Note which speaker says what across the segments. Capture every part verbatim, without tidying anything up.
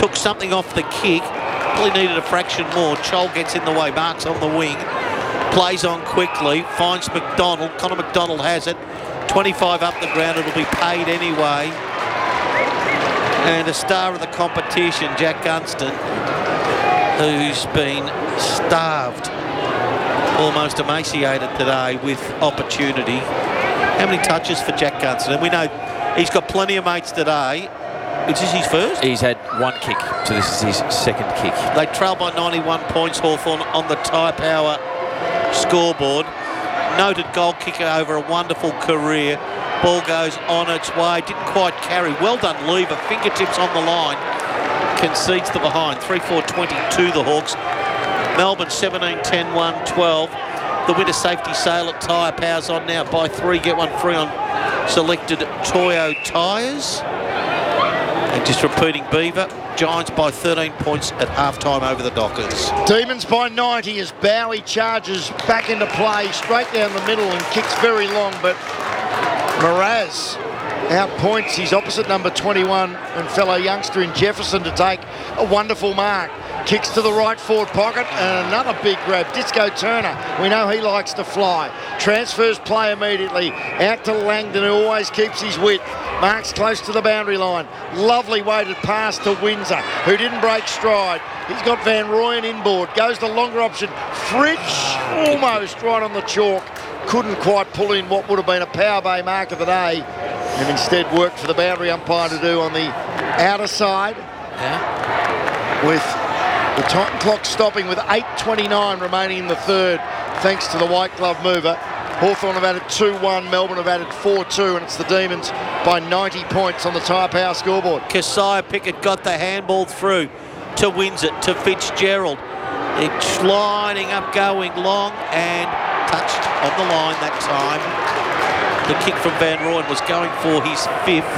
Speaker 1: took something off the kick. Probably needed a fraction more. Chol gets in the way. Marks on the wing. Plays on quickly. Finds McDonald. Connor McDonald has it. twenty-five up the ground. It'll be paid anyway. And a star of the competition, Jack Gunston, who's been starved, almost emaciated today with opportunity. How many touches for Jack Gunston? And we know he's got plenty of mates today. Is this his first?
Speaker 2: He's had one kick, so this is his second kick.
Speaker 1: They trail by ninety-one points, Hawthorn, on the Tyre Power scoreboard. Noted goal kicker over a wonderful career. Ball goes on its way. Didn't quite carry. Well done, Lever. Fingertips on the line. Concedes the behind. three four twenty-two, the Hawks. Melbourne seventeen ten one twelve. The winter safety sale at Tyre Power's on now. Buy three, get one free on selected Toyo tyres. And just repeating Beaver, Giants by thirteen points at halftime over the Dockers.
Speaker 3: Demons by ninety as Bowie charges back into play, straight down the middle and kicks very long, but Mraz outpoints his opposite number twenty-one and fellow youngster in Jefferson to take a wonderful mark. Kicks to the right forward pocket and another big grab. Disco Turner, we know he likes to fly. Transfers play immediately out to Langdon, who always keeps his wit. Marks close to the boundary line. Lovely weighted pass to Windsor, who didn't break stride. He's got Van Rooyen inboard. Goes the longer option. Fritsch almost right on the chalk. Couldn't quite pull in what would have been a power bay mark of the day, and instead worked for the boundary umpire to do on the outer side.
Speaker 1: Yeah.
Speaker 3: With the time clock stopping with eight twenty-nine remaining in the third, thanks to the white glove mover. Hawthorn have added two one, Melbourne have added four two, and it's the Demons by ninety points on the Tyre Power scoreboard.
Speaker 1: Keziah Pickett got the handball through to Windsor, to Fitzgerald. It's lining up, going long, and touched on the line that time. The kick from Van Rooyen was going for his fifth.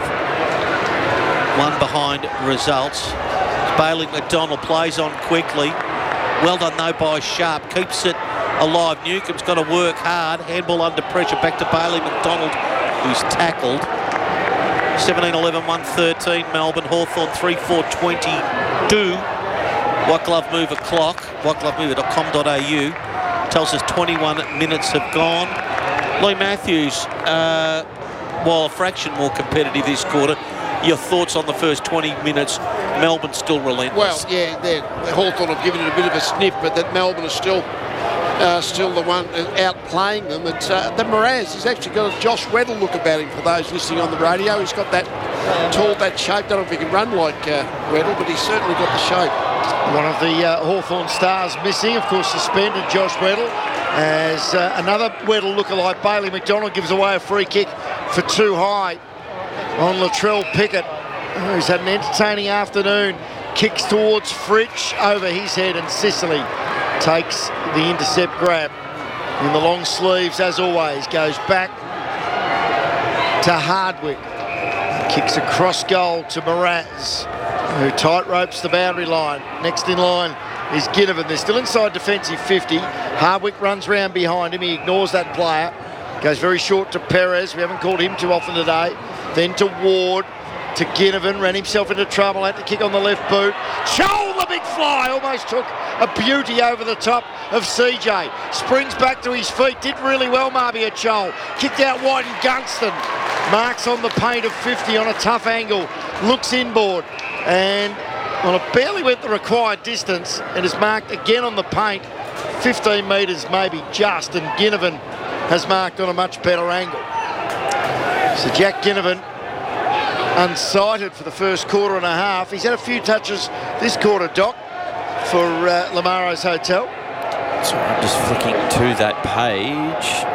Speaker 1: One behind results. Bailey McDonald plays on quickly. Well done though by Sharp. Keeps it alive. Newcomb's got to work hard. Handball under pressure. Back to Bailey McDonald, who's tackled. seventeen eleven, one thirteen Melbourne. Hawthorn three four twenty-two. White Glove Mover clock. white glove mover dot com dot a u tells us twenty-one minutes have gone. Lee Matthews, uh, while a fraction more competitive this quarter, your thoughts on the first twenty minutes? Melbourne still relentless.
Speaker 4: Well, yeah, they're, Hawthorn have given it a bit of a sniff, but that Melbourne is still uh, still the one outplaying them. It's, uh, the Mraz has actually got a Josh Weddle look about him for those listening on the radio. He's got that tall, that shape. Don't know if he can run like uh, Weddle, but he's certainly got the shape.
Speaker 3: One of the uh, Hawthorn stars missing, of course, suspended Josh Weddle, as uh, another Weddle lookalike, Bailey McDonald, gives away a free kick for too high on Latrell Pickett, who's had an entertaining afternoon. Kicks towards Fritsch over his head, and Sicily takes the intercept grab in the long sleeves, as always. Goes back to Hardwick. Kicks across goal to Mraz, who tight ropes the boundary line. Next in line is Ginnivan. They're still inside defensive fifty. Hardwick runs round behind him. He ignores that player. Goes very short to Perez. We haven't called him too often today. Then to Ward, to Ginnivan. Ran himself into trouble. Had to kick on the left boot. Chol, the big fly. Almost took a beauty over the top of C J. Springs back to his feet. Did really well, Marbia Chol. Kicked out wide, and Gunston marks on the paint of fifty on a tough angle. Looks inboard. And, well, it barely went the required distance and is marked again on the paint. fifteen metres maybe just, and Ginnivan has marked on a much better angle. So Jack Ginnivan unsighted for the first quarter and a half. He's had a few touches this quarter, Doc, for uh, Lamaro's Hotel.
Speaker 2: So I'm just flicking to that page.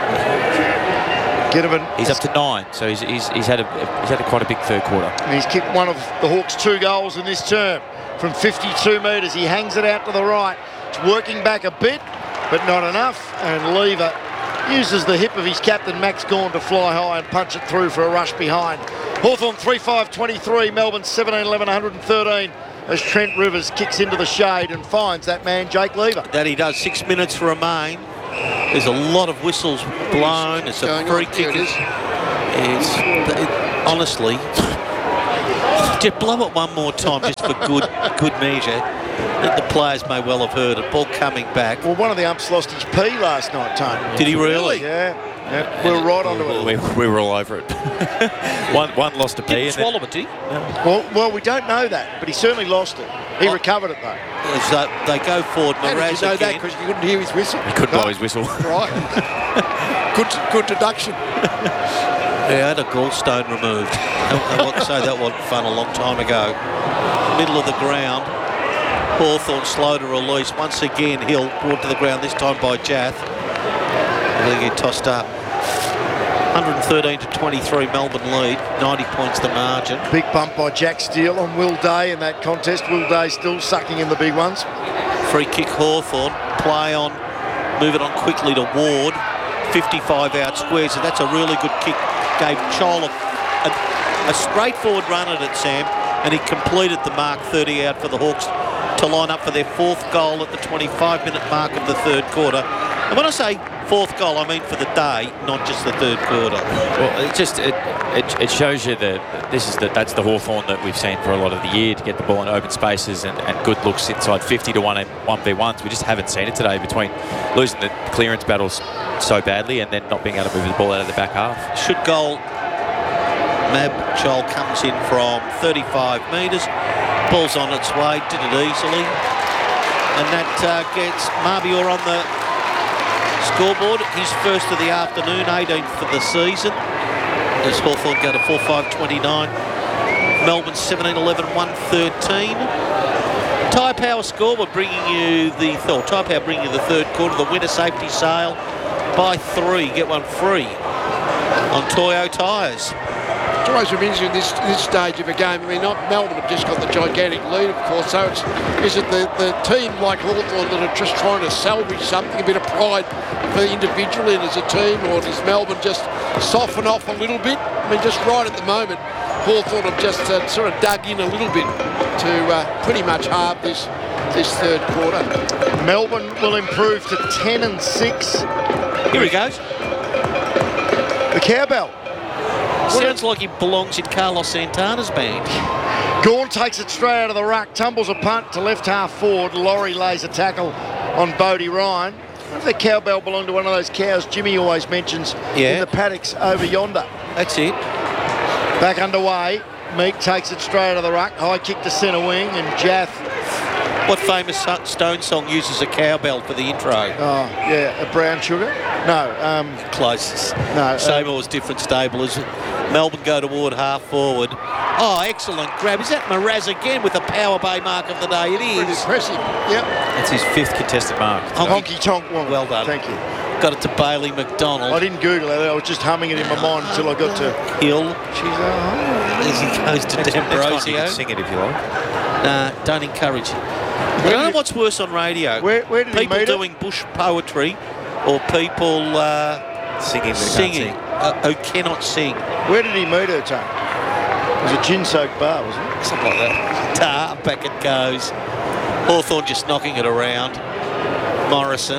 Speaker 3: Ginnivan,
Speaker 2: he's up to nine, so he's, he's, he's had a he's had a quite a big third quarter.
Speaker 3: And he's kicked one of the Hawks' two goals in this term from fifty-two metres. He hangs it out to the right. It's working back a bit, but not enough. And Lever uses the hip of his captain, Max Gawn, to fly high and punch it through for a rush behind. Hawthorn three five twenty-three, Melbourne seventeen eleven, one thirteen, as Trent Rivers kicks into the shade and finds that man, Jake Lever.
Speaker 1: That he does. Six minutes remain. There's a lot of whistles blown. It's a free kick. It's, it's it, honestly, Just blow it one more time, just for good good measure. The players may well have heard it. Ball coming back.
Speaker 3: Well, one of the umps lost his pee last night, Tony.
Speaker 1: Did he really?
Speaker 3: Yeah. yeah. We were right onto it.
Speaker 2: We, we were all over it. one one lost a pee.
Speaker 1: Didn't
Speaker 2: and
Speaker 1: swallow it, did he?
Speaker 3: Well, well, we don't know that, but he certainly lost it. He
Speaker 1: Oh.
Speaker 3: recovered it, though.
Speaker 1: As they, they go forward,
Speaker 4: How
Speaker 1: Mraz
Speaker 4: did you know that?
Speaker 1: again.
Speaker 4: Because you couldn't hear his whistle.
Speaker 2: He couldn't blow his whistle.
Speaker 4: Right. good, good deduction.
Speaker 1: Yeah, had a gallstone removed. I want to say that wasn't fun a long time ago. Middle of the ground. Hawthorn slow to release. Once again, Hill brought to the ground, this time by Jath. They get tossed up. one thirteen to twenty-three Melbourne lead. ninety points the margin.
Speaker 3: Big bump by Jack Steele on Will Day in that contest. Will Day still sucking in the big ones.
Speaker 1: Free kick Hawthorn. Play on. Move it on quickly to Ward. fifty-five out square, so that's a really good kick. Gave Chol a, a, a straightforward run at it, Sam, and he completed the mark. thirty out for the Hawks to line up for their fourth goal at the twenty-five minute mark of the third quarter. And when I say fourth goal, I mean for the day, not just the third quarter.
Speaker 2: Well, it just it, it, it shows you that this is the, that's the Hawthorn that we've seen for a lot of the year, to get the ball in open spaces and, and good looks inside fifty to one v ones. We just haven't seen it today, between losing the clearance battles so badly and then not being able to move the ball out of the back half.
Speaker 1: Should goal. Mab Chol comes in from thirty-five metres. Ball's on its way, did it easily. And that uh, gets Marbior on the scoreboard. His first of the afternoon, eighteenth for the season. As Hawthorn go to four five twenty-nine. Melbourne seventeen eleven one thirteen. Tyre Power scoreboard bringing you the oh, Tyre Power bringing you the third quarter. The winter safety sale. Buy three, get one free on Toyo tyres.
Speaker 4: It's always been interesting this this stage of a game. I mean, not Melbourne have just got the gigantic lead, of course. So it's is it the, the team like Hawthorn that are just trying to salvage something, a bit of pride for individually and as a team, or does Melbourne just soften off a little bit? I mean, just right at the moment, Hawthorn have just uh, sort of dug in a little bit to uh, pretty much halve this this third quarter.
Speaker 3: Melbourne will improve to ten and six.
Speaker 1: Here he goes.
Speaker 3: The cowbell.
Speaker 1: Sounds like he belongs in Carlos Santana's band.
Speaker 3: Gawn takes it straight out of the ruck, tumbles a punt to left half forward. Laurie lays a tackle on Bodie Ryan. I wonder if the cowbell belonged to one of those cows Jimmy always mentions
Speaker 1: Yeah.
Speaker 3: in the paddocks over yonder.
Speaker 1: That's it.
Speaker 3: Back underway. Meek takes it straight out of the ruck. High kick to centre wing, and Jath.
Speaker 1: What famous Stone song uses a cowbell for the intro?
Speaker 3: Oh, yeah, a brown sugar? No, um,
Speaker 1: Closest.
Speaker 3: no.
Speaker 1: Same
Speaker 3: uh,
Speaker 1: or as different stable as Melbourne go toward half forward. Oh, excellent grab. Is that Mraz again with the power bay mark of the day? It
Speaker 4: Pretty
Speaker 1: is.
Speaker 4: impressive. Yep.
Speaker 2: That's his fifth contested mark.
Speaker 3: honky tonk woman.
Speaker 1: Well done.
Speaker 3: Thank you.
Speaker 1: Got it to Bailey
Speaker 3: I
Speaker 1: McDonald.
Speaker 3: didn't Google it. I was just humming it in my mind until I got to.
Speaker 1: Hill
Speaker 3: She's a
Speaker 1: as he goes to
Speaker 2: Next time you
Speaker 1: D'Ambrosio.
Speaker 2: can sing it if you like.
Speaker 1: Nah, don't encourage it. I don't know what's worse on radio.
Speaker 3: Where, where did he
Speaker 1: people
Speaker 3: meet her?
Speaker 1: doing bush poetry or people uh,
Speaker 2: Singing. that can't
Speaker 1: singing
Speaker 2: sing.
Speaker 1: uh, who cannot sing.
Speaker 3: Where did he meet her, Tony? It was a gin-soaked bar, wasn't it?
Speaker 1: Something like that. Ta, back it goes. Hawthorn just knocking it around. Morrison.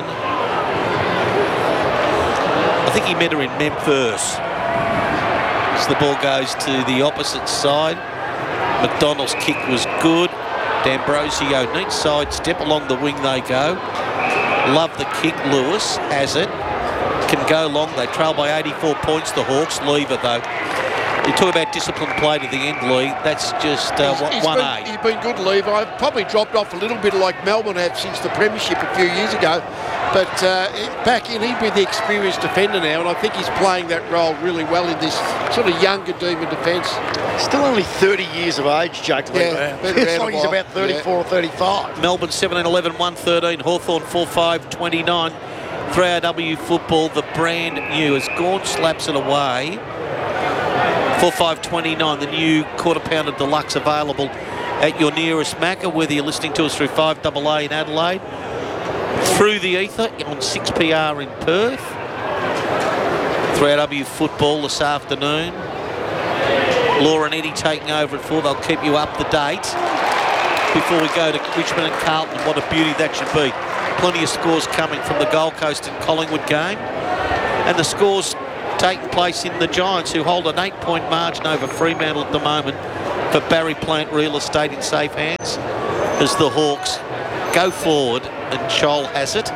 Speaker 1: I think he met her in Memphis. As the ball goes to the opposite side. McDonald's kick was good. D'Ambrosio, neat side step along the wing they go. Love the kick. Lewis has it. Can go long. They trail by eighty-four points. The Hawks leave it though. You talk about disciplined play to the end, Lee. That's just uh,
Speaker 4: He's- he's
Speaker 1: one
Speaker 4: been,
Speaker 1: A.
Speaker 4: he's been good, Levi. Probably dropped off a little bit like Melbourne have since the premiership a few years ago. But uh, back in, he'd be the experienced defender now, and I think he's playing that role really well in this sort of younger demon defence.
Speaker 3: Still only thirty years of age, Jake.
Speaker 4: Yeah, been
Speaker 3: Feels
Speaker 4: around
Speaker 3: like
Speaker 4: a
Speaker 3: he's
Speaker 4: while.
Speaker 3: about thirty-four or thirty-five.
Speaker 1: Melbourne seventeen eleven one thirteen. Hawthorn four five twenty-nine. three R W football, the brand new, as Gawn slaps it away. four five twenty-nine, the new quarter pounder deluxe available at your nearest Macca, whether you're listening to us through five A A in Adelaide, through the ether on six P R in Perth. three R W football this afternoon. Laura and Eddie taking over at four. They'll keep you up to date before we go to Richmond and Carlton. What a beauty that should be. Plenty of scores coming from the Gold Coast and Collingwood game. And the scores taking place in the Giants, who hold an eight-point margin over Fremantle at the moment for for Barry Plant Real Estate in safe hands as the Hawks go forward and Chol has it.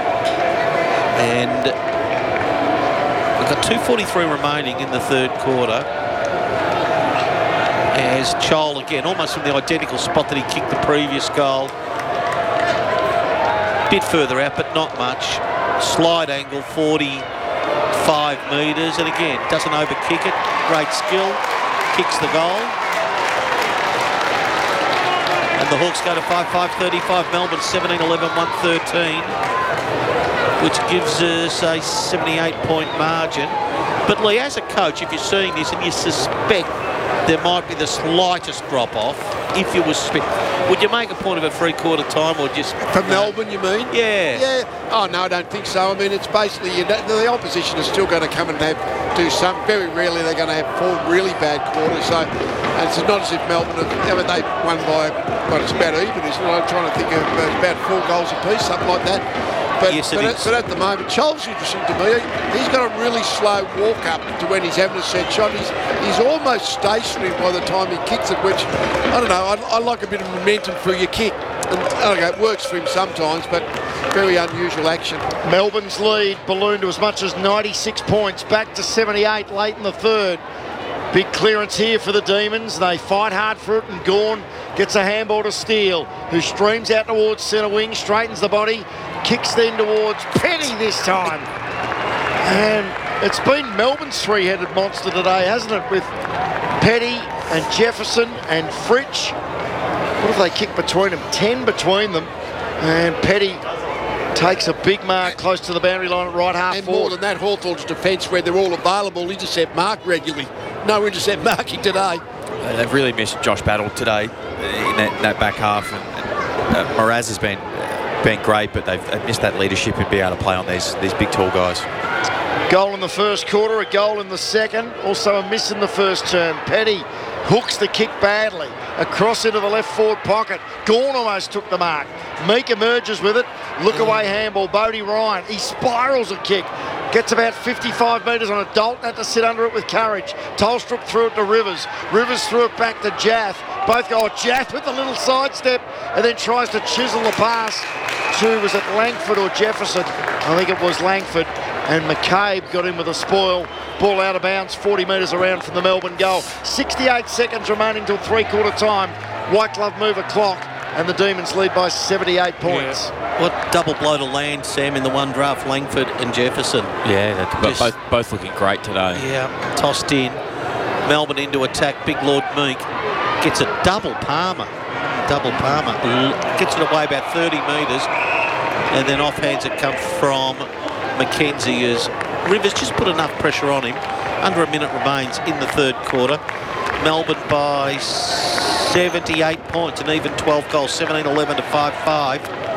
Speaker 1: And we've got two forty-three remaining in the third quarter. As Chol again, almost from the identical spot that he kicked the previous goal. Bit further out, but not much. Slide angle, forty-five metres, and again, doesn't overkick it. Great skill, kicks the goal. And the Hawks go to five five thirty-five, Melbourne seventeen eleven, one thirteen, which gives us a seventy-eight point margin. But Lee, as a coach, if you're seeing this and you suspect there might be the slightest drop-off, if you was spit, would you make a point of a three-quarter time or just...
Speaker 4: From
Speaker 1: no?
Speaker 4: Melbourne, you mean?
Speaker 1: Yeah.
Speaker 4: Yeah. Oh, no, I don't think so. I mean, it's basically, you know, the opposition is still going to come and have, do some, very rarely they're going to have four really bad quarters. So, and it's not as if Melbourne have, I mean, they won by, well, it's about even, isn't it? I'm trying to think of uh, about four goals apiece, something like that. But,
Speaker 1: yes,
Speaker 4: but,
Speaker 1: it
Speaker 4: at,
Speaker 1: is.
Speaker 4: but at the moment, Chol's interesting to me. He's got a really slow walk up to when he's having a set shot. He's, he's almost stationary by the time he kicks it, which, I don't know, I, I like a bit of momentum through your kick. And, okay, it works for him sometimes, but very unusual action.
Speaker 3: Melbourne's lead ballooned to as much as ninety-six points, back to seventy-eight late in the third. Big clearance here for the Demons. They fight hard for it, and Gawn gets a handball to Steele, who streams out towards centre wing, straightens the body, kicks then towards Petty this time. And it's been Melbourne's three-headed monster today, hasn't it, with Petty and Jefferson and Fritsch. What if they kick between them? Ten between them. And Petty takes a big mark close to the boundary line at right half
Speaker 4: And
Speaker 3: forward.
Speaker 4: more than that, Hawthorn's defence, where they're all available, intercept mark regularly. No intercept marking today.
Speaker 2: Uh, They've really missed Josh Battle today in that, that back half. And, and uh, Moraz has been been great, but they've, they've missed that leadership and be able to play on these these big tall guys.
Speaker 3: Goal in the first quarter, a goal in the second, also a miss in the first term. Petty hooks the kick badly, across into the left forward pocket. Gawn almost took the mark. Meek emerges with it, look away handball, Bodie Ryan, he spirals a kick, gets about fifty-five metres on it. Dalton had to sit under it with courage. Tolstrup threw it to Rivers, Rivers threw it back to Jaff. Both go, oh, Jaff with a little sidestep and then tries to chisel the pass to, was it Langford or Jefferson? I think it was Langford. And McCabe got in with a spoil. Ball out of bounds, forty metres around from the Melbourne goal. sixty-eight seconds remaining till three-quarter time. White glove move a clock, and the Demons lead by seventy-eight points.
Speaker 1: Yeah. What double blow to land, Sam, in the one draft, Langford and Jefferson.
Speaker 2: Yeah, they're
Speaker 1: Just-
Speaker 2: both both looking great today.
Speaker 1: Yeah, tossed in. Melbourne into attack. Big Lord Meek gets a double Palmer. Double Palmer. L- Gets it away about thirty metres. And then offhands it come from Mackenzie as Rivers just put enough pressure on him. Under a minute remains in the third quarter. Melbourne by seventy-eight points, an even twelve goals, seventeen eleven to five five.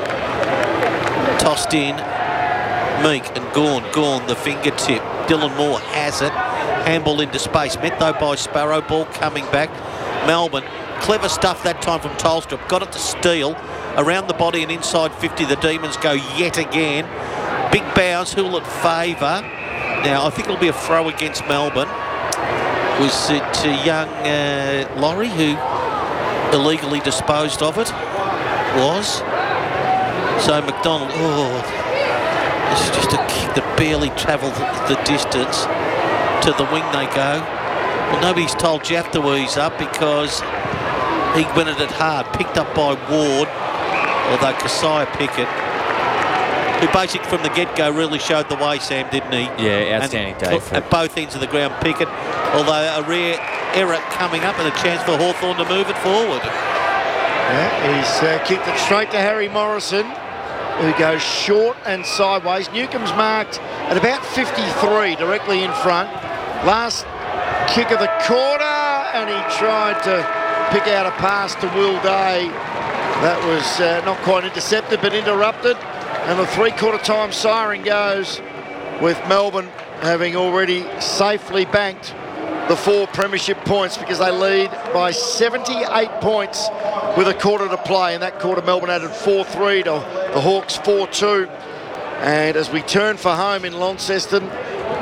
Speaker 1: Tossed in. Meek and Gawn. Gawn, the fingertip. Dylan Moore has it. Handball into space. Met though by Sparrow. Ball coming back. Melbourne. Clever stuff that time from Tolstrup. Got it to Steele. Around the body and inside fifty. The Demons go yet again. Big bounce. Who will it favour? Now, I think it'll be a throw against Melbourne. Was it uh, young uh, Laurie who illegally disposed of it? Was. So McDonald, oh, this is just a kick that barely travelled the distance. To the wing they go. Well, nobody's told Jaff to ease up because he went at it hard. Picked up by Ward, although Keziah Pickett, who basically from the get-go really showed the way, Sam, didn't he?
Speaker 2: Yeah, outstanding
Speaker 1: And
Speaker 2: day. For,
Speaker 1: at both ends of the ground, Pickett, although a rare error coming up and a chance for Hawthorn to move it forward.
Speaker 3: Yeah, he's uh, kicked it straight to Harry Morrison, who goes short and sideways. Newcomb's marked at about fifty-three, directly in front. Last kick of the quarter, and he tried to pick out a pass to Will Day. That was uh, not quite intercepted, but interrupted. And the three-quarter time siren goes with Melbourne having already safely banked the four premiership points because they lead by seventy-eight points with a quarter to play. In that quarter, Melbourne added four three to the Hawks four two. And as we turn for home in Launceston,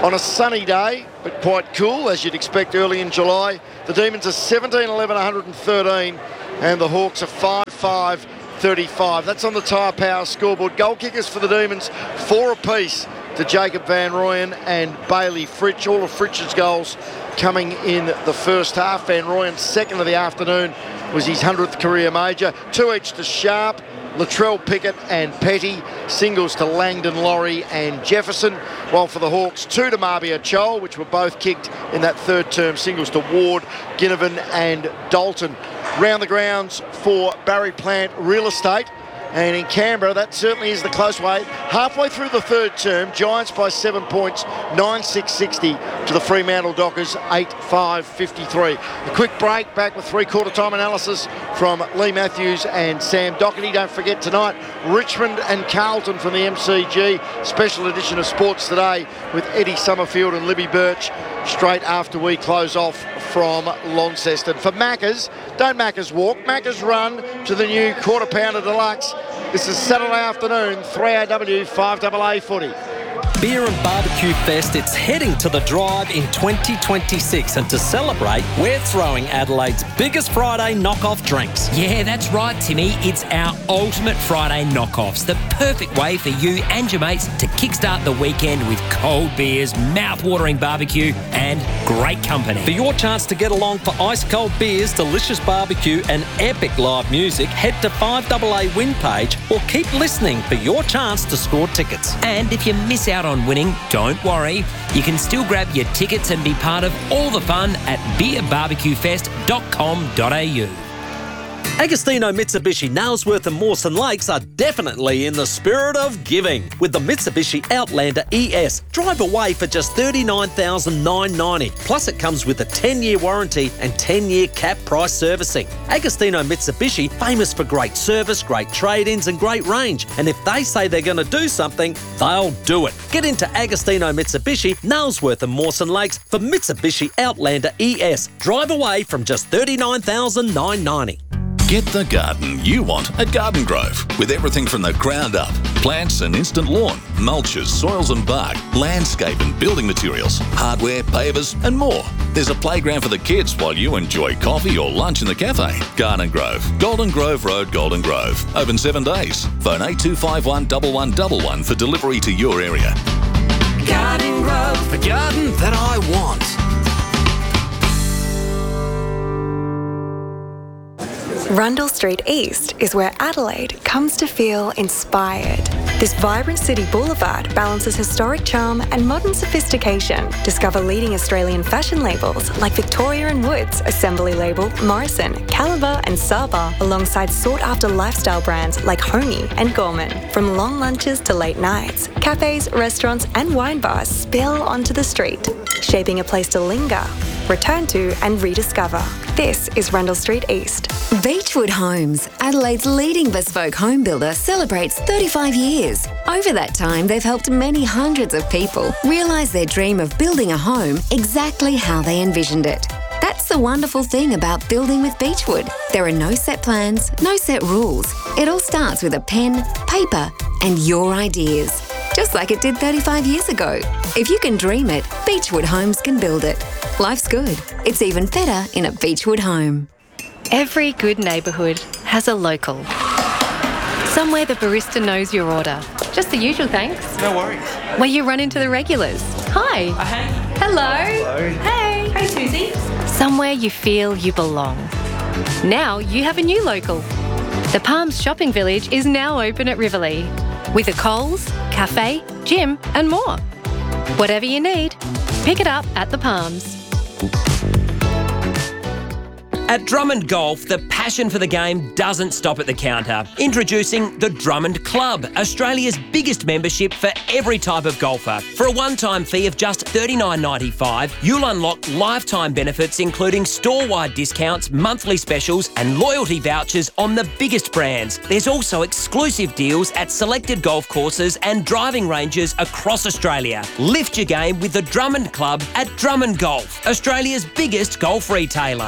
Speaker 3: On a sunny day, but quite cool, as you'd expect early in July, the Demons are seventeen eleven one hundred thirteen and the Hawks are five five thirty-five. That's on the Tyre Power scoreboard. Goal kickers for the Demons, four apiece to Jacob Van Rooyen and Bailey Fritsch. All of Fritsch's goals coming in the first half. Van Rooyen's second of the afternoon was his hundredth career major. Two each to Sharp, Latrell Pickett and Petty. Singles to Langdon, Laurie and Jefferson. While for the Hawks, two to Marbia Chol, which were both kicked in that third term. Singles to Ward, Ginnivan and Dalton. Round the grounds for Barry Plant Real Estate. And in Canberra, that certainly is the close way. Halfway through the third term, Giants by seven points, nine six sixty to the Fremantle Dockers, eight five fifty-three. A quick break, back with three-quarter time analysis from Lee Matthews and Sam Doherty. Don't forget tonight, Richmond and Carlton from the M C G. Special edition of Sports Today with Eddie Summerfield and Libby Birch straight after we close off from Launceston. For Maccas, don't Maccas walk, Maccas run to the new Quarter Pounder Deluxe. This is Saturday afternoon, three A W, five A A footy.
Speaker 5: Beer and Barbecue Fest, it's heading to the Drive in twenty twenty-six, and to celebrate, we're throwing Adelaide's biggest Friday knockoff drinks.
Speaker 6: Yeah, that's right, Timmy. It's our ultimate Friday knockoffs, the perfect way for you and your mates to kickstart the weekend with cold beers, mouth-watering barbecue and great company.
Speaker 5: For your chance to get along for ice-cold beers, delicious barbecue and epic live music, head to five A A Win page or keep listening for your chance to score tickets.
Speaker 6: And if you miss out on winning, don't worry. You can still grab your tickets and be part of all the fun at beer barbecue fest dot com dot a u.
Speaker 5: Agostino Mitsubishi Nailsworth and Mawson Lakes are definitely in the spirit of giving with the Mitsubishi Outlander E S. Drive away for just thirty-nine thousand nine hundred ninety dollars. Plus it comes with a ten-year warranty and ten-year cap price servicing. Agostino Mitsubishi, famous for great service, great trade-ins and great range. And if they say they're going to do something, they'll do it. Get into Agostino Mitsubishi, Nailsworth and Mawson Lakes for Mitsubishi Outlander E S. Drive away from just thirty-nine thousand nine hundred ninety dollars.
Speaker 7: Get the garden you want at Garden Grove with everything from the ground up. Plants and instant lawn, mulches, soils and bark, landscape and building materials, hardware, pavers and more. There's a playground for the kids while you enjoy coffee or lunch in the cafe. Garden Grove, Golden Grove Road, Golden Grove. Open seven days. Phone eight two five one, one one one one for delivery to your area.
Speaker 8: Garden Grove, the garden that I want.
Speaker 9: Rundle Street East is where Adelaide comes to feel inspired. This vibrant city boulevard balances historic charm and modern sophistication. Discover leading Australian fashion labels like Victoria and Woods, Assembly Label, Morrison, Caliber and Saba, alongside sought-after lifestyle brands like Honey and Gorman. From long lunches to late nights, cafes, restaurants and wine bars spill onto the street, shaping a place to linger, return to and rediscover. This is Rundle Street East.
Speaker 10: Beechwood Homes, Adelaide's leading bespoke home builder, celebrates thirty-five years. Over that time, they've helped many hundreds of people realise their dream of building a home exactly how they envisioned it. That's the wonderful thing about building with Beechwood. There are no set plans, no set rules. It all starts with a pen, paper, and your ideas. Just like it did thirty-five years ago. If you can dream it, Beechwood Homes can build it. Life's good. It's even better in a Beechwood home.
Speaker 11: Every good neighbourhood has a local. Somewhere the barista knows your order. Just the usual thanks.
Speaker 12: No worries.
Speaker 11: Where you run into the regulars. Hi.
Speaker 12: Uh, hey.
Speaker 11: Hello.
Speaker 12: Hello.
Speaker 11: Hey.
Speaker 12: Hey, Susie.
Speaker 11: Somewhere you feel you belong. Now you have a new local. The Palms Shopping Village is now open at Riverlea with a Coles, cafe, gym and more. Whatever you need, pick it up at the Palms.
Speaker 6: At Drummond Golf, the passion for the game doesn't stop at the counter. Introducing the Drummond Club, Australia's biggest membership for every type of golfer. For a one-time fee of just thirty-nine ninety-five, you'll unlock lifetime benefits including store-wide discounts, monthly specials and loyalty vouchers on the biggest brands. There's also exclusive deals at selected golf courses and driving ranges across Australia. Lift your game with the Drummond Club at Drummond Golf, Australia's biggest golf retailer.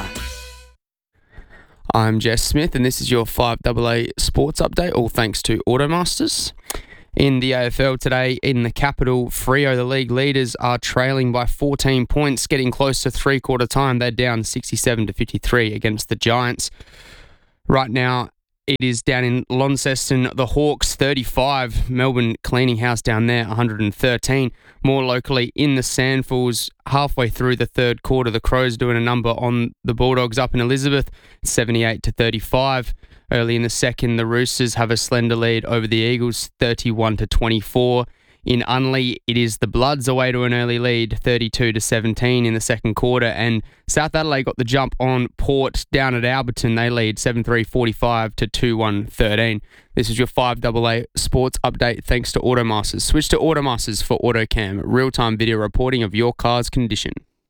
Speaker 13: I'm Jess Smith and this is your five A A Sports Update, all thanks to Automasters.
Speaker 12: In the A F L today, in the capital, Freo, the league leaders, are trailing by fourteen points, getting close to three-quarter time. They're down sixty-seven to fifty-three against the Giants. Right now, it is down in Launceston, the Hawks thirty-five, Melbourne Cleaning House down there one hundred thirteen. More locally in the Sandfulls, halfway through the third quarter, the Crows doing a number on the Bulldogs up in Elizabeth, seventy-eight to thirty-five. Early in the second, the Roosters have a slender lead over the Eagles, thirty-one to twenty-four. In Unley, it is the Bloods away to an early lead, thirty-two to seventeen in the second quarter. And South Adelaide got the jump on Port down at Alberton. They lead seven three forty-five to two one thirteen. This is your five A A sports update thanks to Automasters. Switch to Automasters for AutoCam, real-time video reporting of your car's condition.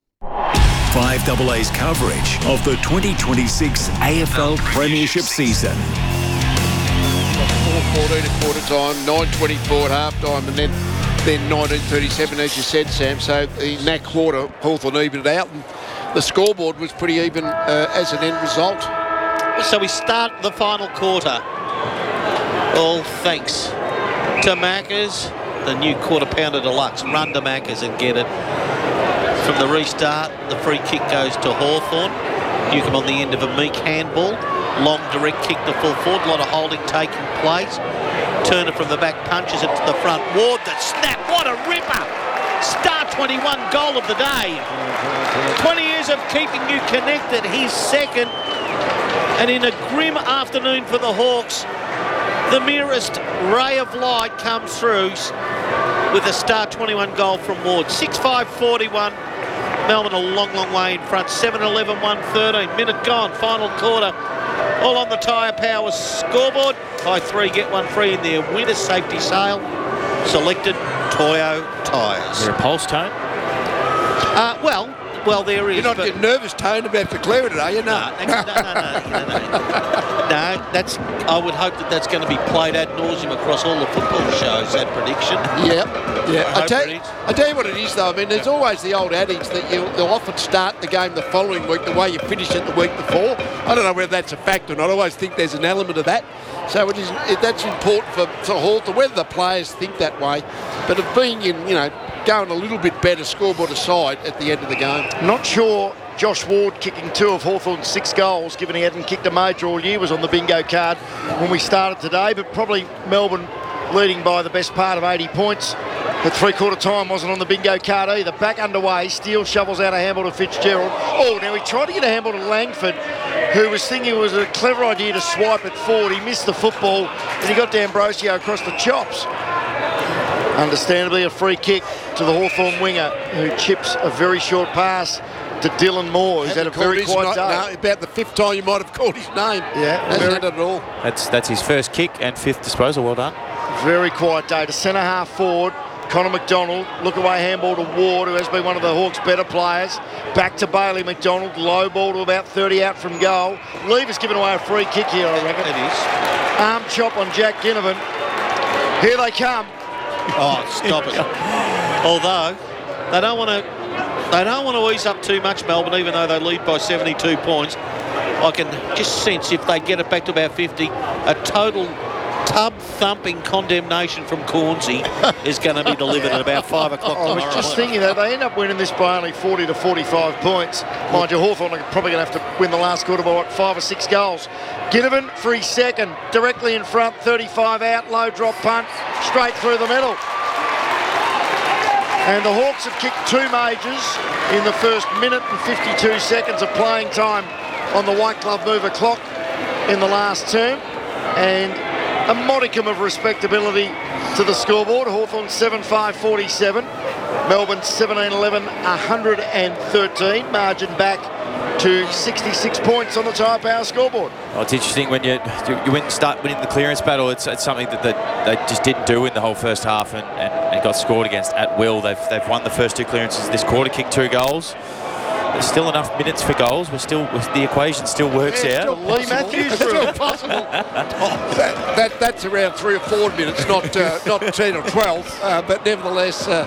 Speaker 13: five A A's coverage of the twenty twenty-six A F L Premiership season.
Speaker 4: four fourteen at quarter time, nine twenty-four at half time, and then, then nineteen thirty-seven, as you said, Sam. So in that quarter, Hawthorn evened it out, and the scoreboard was pretty even uh, as an end result.
Speaker 1: So we start the final quarter. All thanks to Macca's, the new quarter pounder deluxe. Run to Macca's and get it. From the restart, the free kick goes to Hawthorn. Newcombe on the end of a meek handball. Long direct kick to full forward. A lot of holding taking place. Turner from the back punches it to the front. Ward, that snap. What a ripper. Star twenty-one goal of the day. twenty years of keeping you connected. His second. And in a grim afternoon for the Hawks, the merest ray of light comes through with a Star twenty-one goal from Ward. six five forty-one. Melbourne a long, long way in front. seven eleven, one thirteen. Minute gone. Final quarter. All on the Tyre Power scoreboard. Buy three, get one free in their winter safety sale. Selected Toyo tyres.
Speaker 2: Is there a pulse, Tone?
Speaker 1: Uh, well, well, there is.
Speaker 4: You're not
Speaker 1: but
Speaker 4: getting nervous, Tone, about declaring it, are you? No.
Speaker 1: No, no, no, no, no, no. No, that's. I would hope that that's going to be played ad nauseum across all the football shows. That prediction.
Speaker 4: Yeah, yeah.
Speaker 1: I,
Speaker 4: I,
Speaker 1: hope
Speaker 4: tell,
Speaker 1: it is.
Speaker 4: I tell you what it is, though. I mean, there's always the old adage that you, they'll often start the game the following week the way you finish it the week before. I don't know whether that's a fact or not. I always think there's an element of that. So it is. It, that's important for, for Hawthorn, whether the players think that way, but of being in, you know, going a little bit better scoreboard aside at the end of the game.
Speaker 3: Not sure Josh Ward kicking two of Hawthorn's six goals, given he hadn't kicked a major all year, was on the bingo card when we started today, but probably Melbourne leading by the best part of eighty points. At three-quarter time wasn't on the bingo card either. Back underway, Steele shovels out a handball to Fitzgerald. Oh, now he tried to get a handball to Langford, who was thinking it was a clever idea to swipe it forward. He missed the football, and he got D'Ambrosio across the chops. Understandably, a free kick to the Hawthorn winger, who chips a very short pass to Dylan Moore, who's had a very quiet day.
Speaker 4: No, about the fifth time you might have called his name.
Speaker 3: Yeah,
Speaker 4: hasn't
Speaker 3: very,
Speaker 4: had it at all.
Speaker 2: That's that's his first kick and fifth disposal. Well done.
Speaker 3: Very quiet day. To centre half forward, Connor McDonald, look away handball to Ward, who has been one of the Hawks' better players. Back to Bailey McDonald, low ball to about thirty out from goal. Lever's given away a free kick here, I reckon.
Speaker 1: It is.
Speaker 3: Arm chop on Jack Ginnivan. Here they come.
Speaker 1: Oh, stop it. Although, they don't want to they don't want to ease up too much, Melbourne, even though they lead by seventy-two points. I can just sense if they get it back to about fifty, a total tub-thumping condemnation from Cornsey is going to be delivered at about five o'clock tomorrow.
Speaker 3: I was just thinking that they end up winning this by only forty to forty-five points. Mind you, Hawthorn are probably going to have to win the last quarter by what, five or six goals. Ginnivan, free second, directly in front, thirty-five out, low drop punt, straight through the middle. And the Hawks have kicked two majors in the first minute and fifty-two seconds of playing time on the White Glove Mover clock in the last term. And a modicum of respectability to the scoreboard. Hawthorn seven five forty-seven, Melbourne seventeen eleven one hundred thirteen, margin back to sixty-six points on the Tyre Power scoreboard.
Speaker 2: Oh, it's interesting when you you win, start winning the clearance battle. It's, it's something that, that they just didn't do in the whole first half and, and, and got scored against at will. They've they've won the first two clearances this quarter, kicked two goals. There's still enough minutes for goals. We're still the equation still works
Speaker 4: yeah,
Speaker 2: out.
Speaker 3: Lee Matthews
Speaker 4: it's still possible. oh, that, that, that's around three or four minutes, not uh, not ten or twelve. Uh, but nevertheless, uh,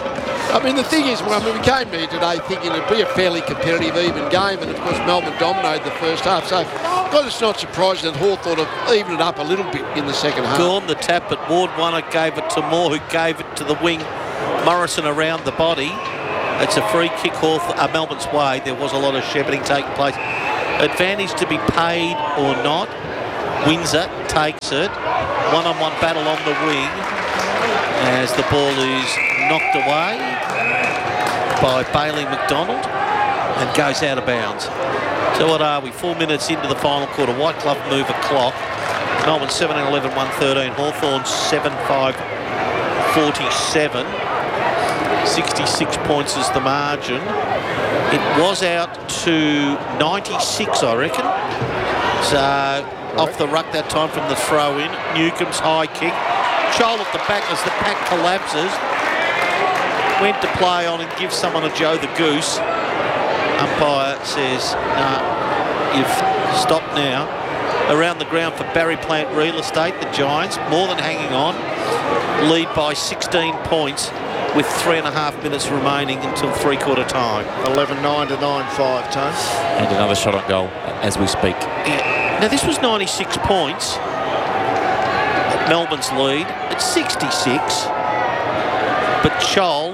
Speaker 4: I mean, the thing is, well, I mean, we came here today thinking it'd be a fairly competitive, even game, and of course Melbourne dominated the first half. So, God, it's not surprising that Hawthorn have evened it up a little bit in the second half.
Speaker 1: Gone the tap, but Ward won it, gave it to Moore, who gave it to the wing. Morrison around the body. It's a free kick Hawthorn, uh, Melbourne's way. There was a lot of shepherding taking place. Advantage to be paid or not. Windsor takes it. One-on-one battle on the wing as the ball is knocked away by Bailey McDonald and goes out of bounds. So what are we? Four minutes into the final quarter. White Glove move a clock. Melbourne seventeen eleven, one thirteen. Hawthorn seven five, forty-seven. sixty-six points is the margin. It was out to ninety-six, I reckon. So off the ruck that time from the throw in. Newcomb's high kick. Chol at the back as the pack collapses. Went to play on and give someone a Joe the Goose. Umpire says, nah, you've stopped now. Around the ground for Barry Plant Real Estate, the Giants, more than hanging on. Lead by sixteen points with three and a half minutes remaining until three-quarter time.
Speaker 3: eleven nine to nine five, Tone.
Speaker 2: And another shot on goal as we speak.
Speaker 1: Yeah. Now, this was ninety-six points. Melbourne's lead. It's sixty-six. But Chol,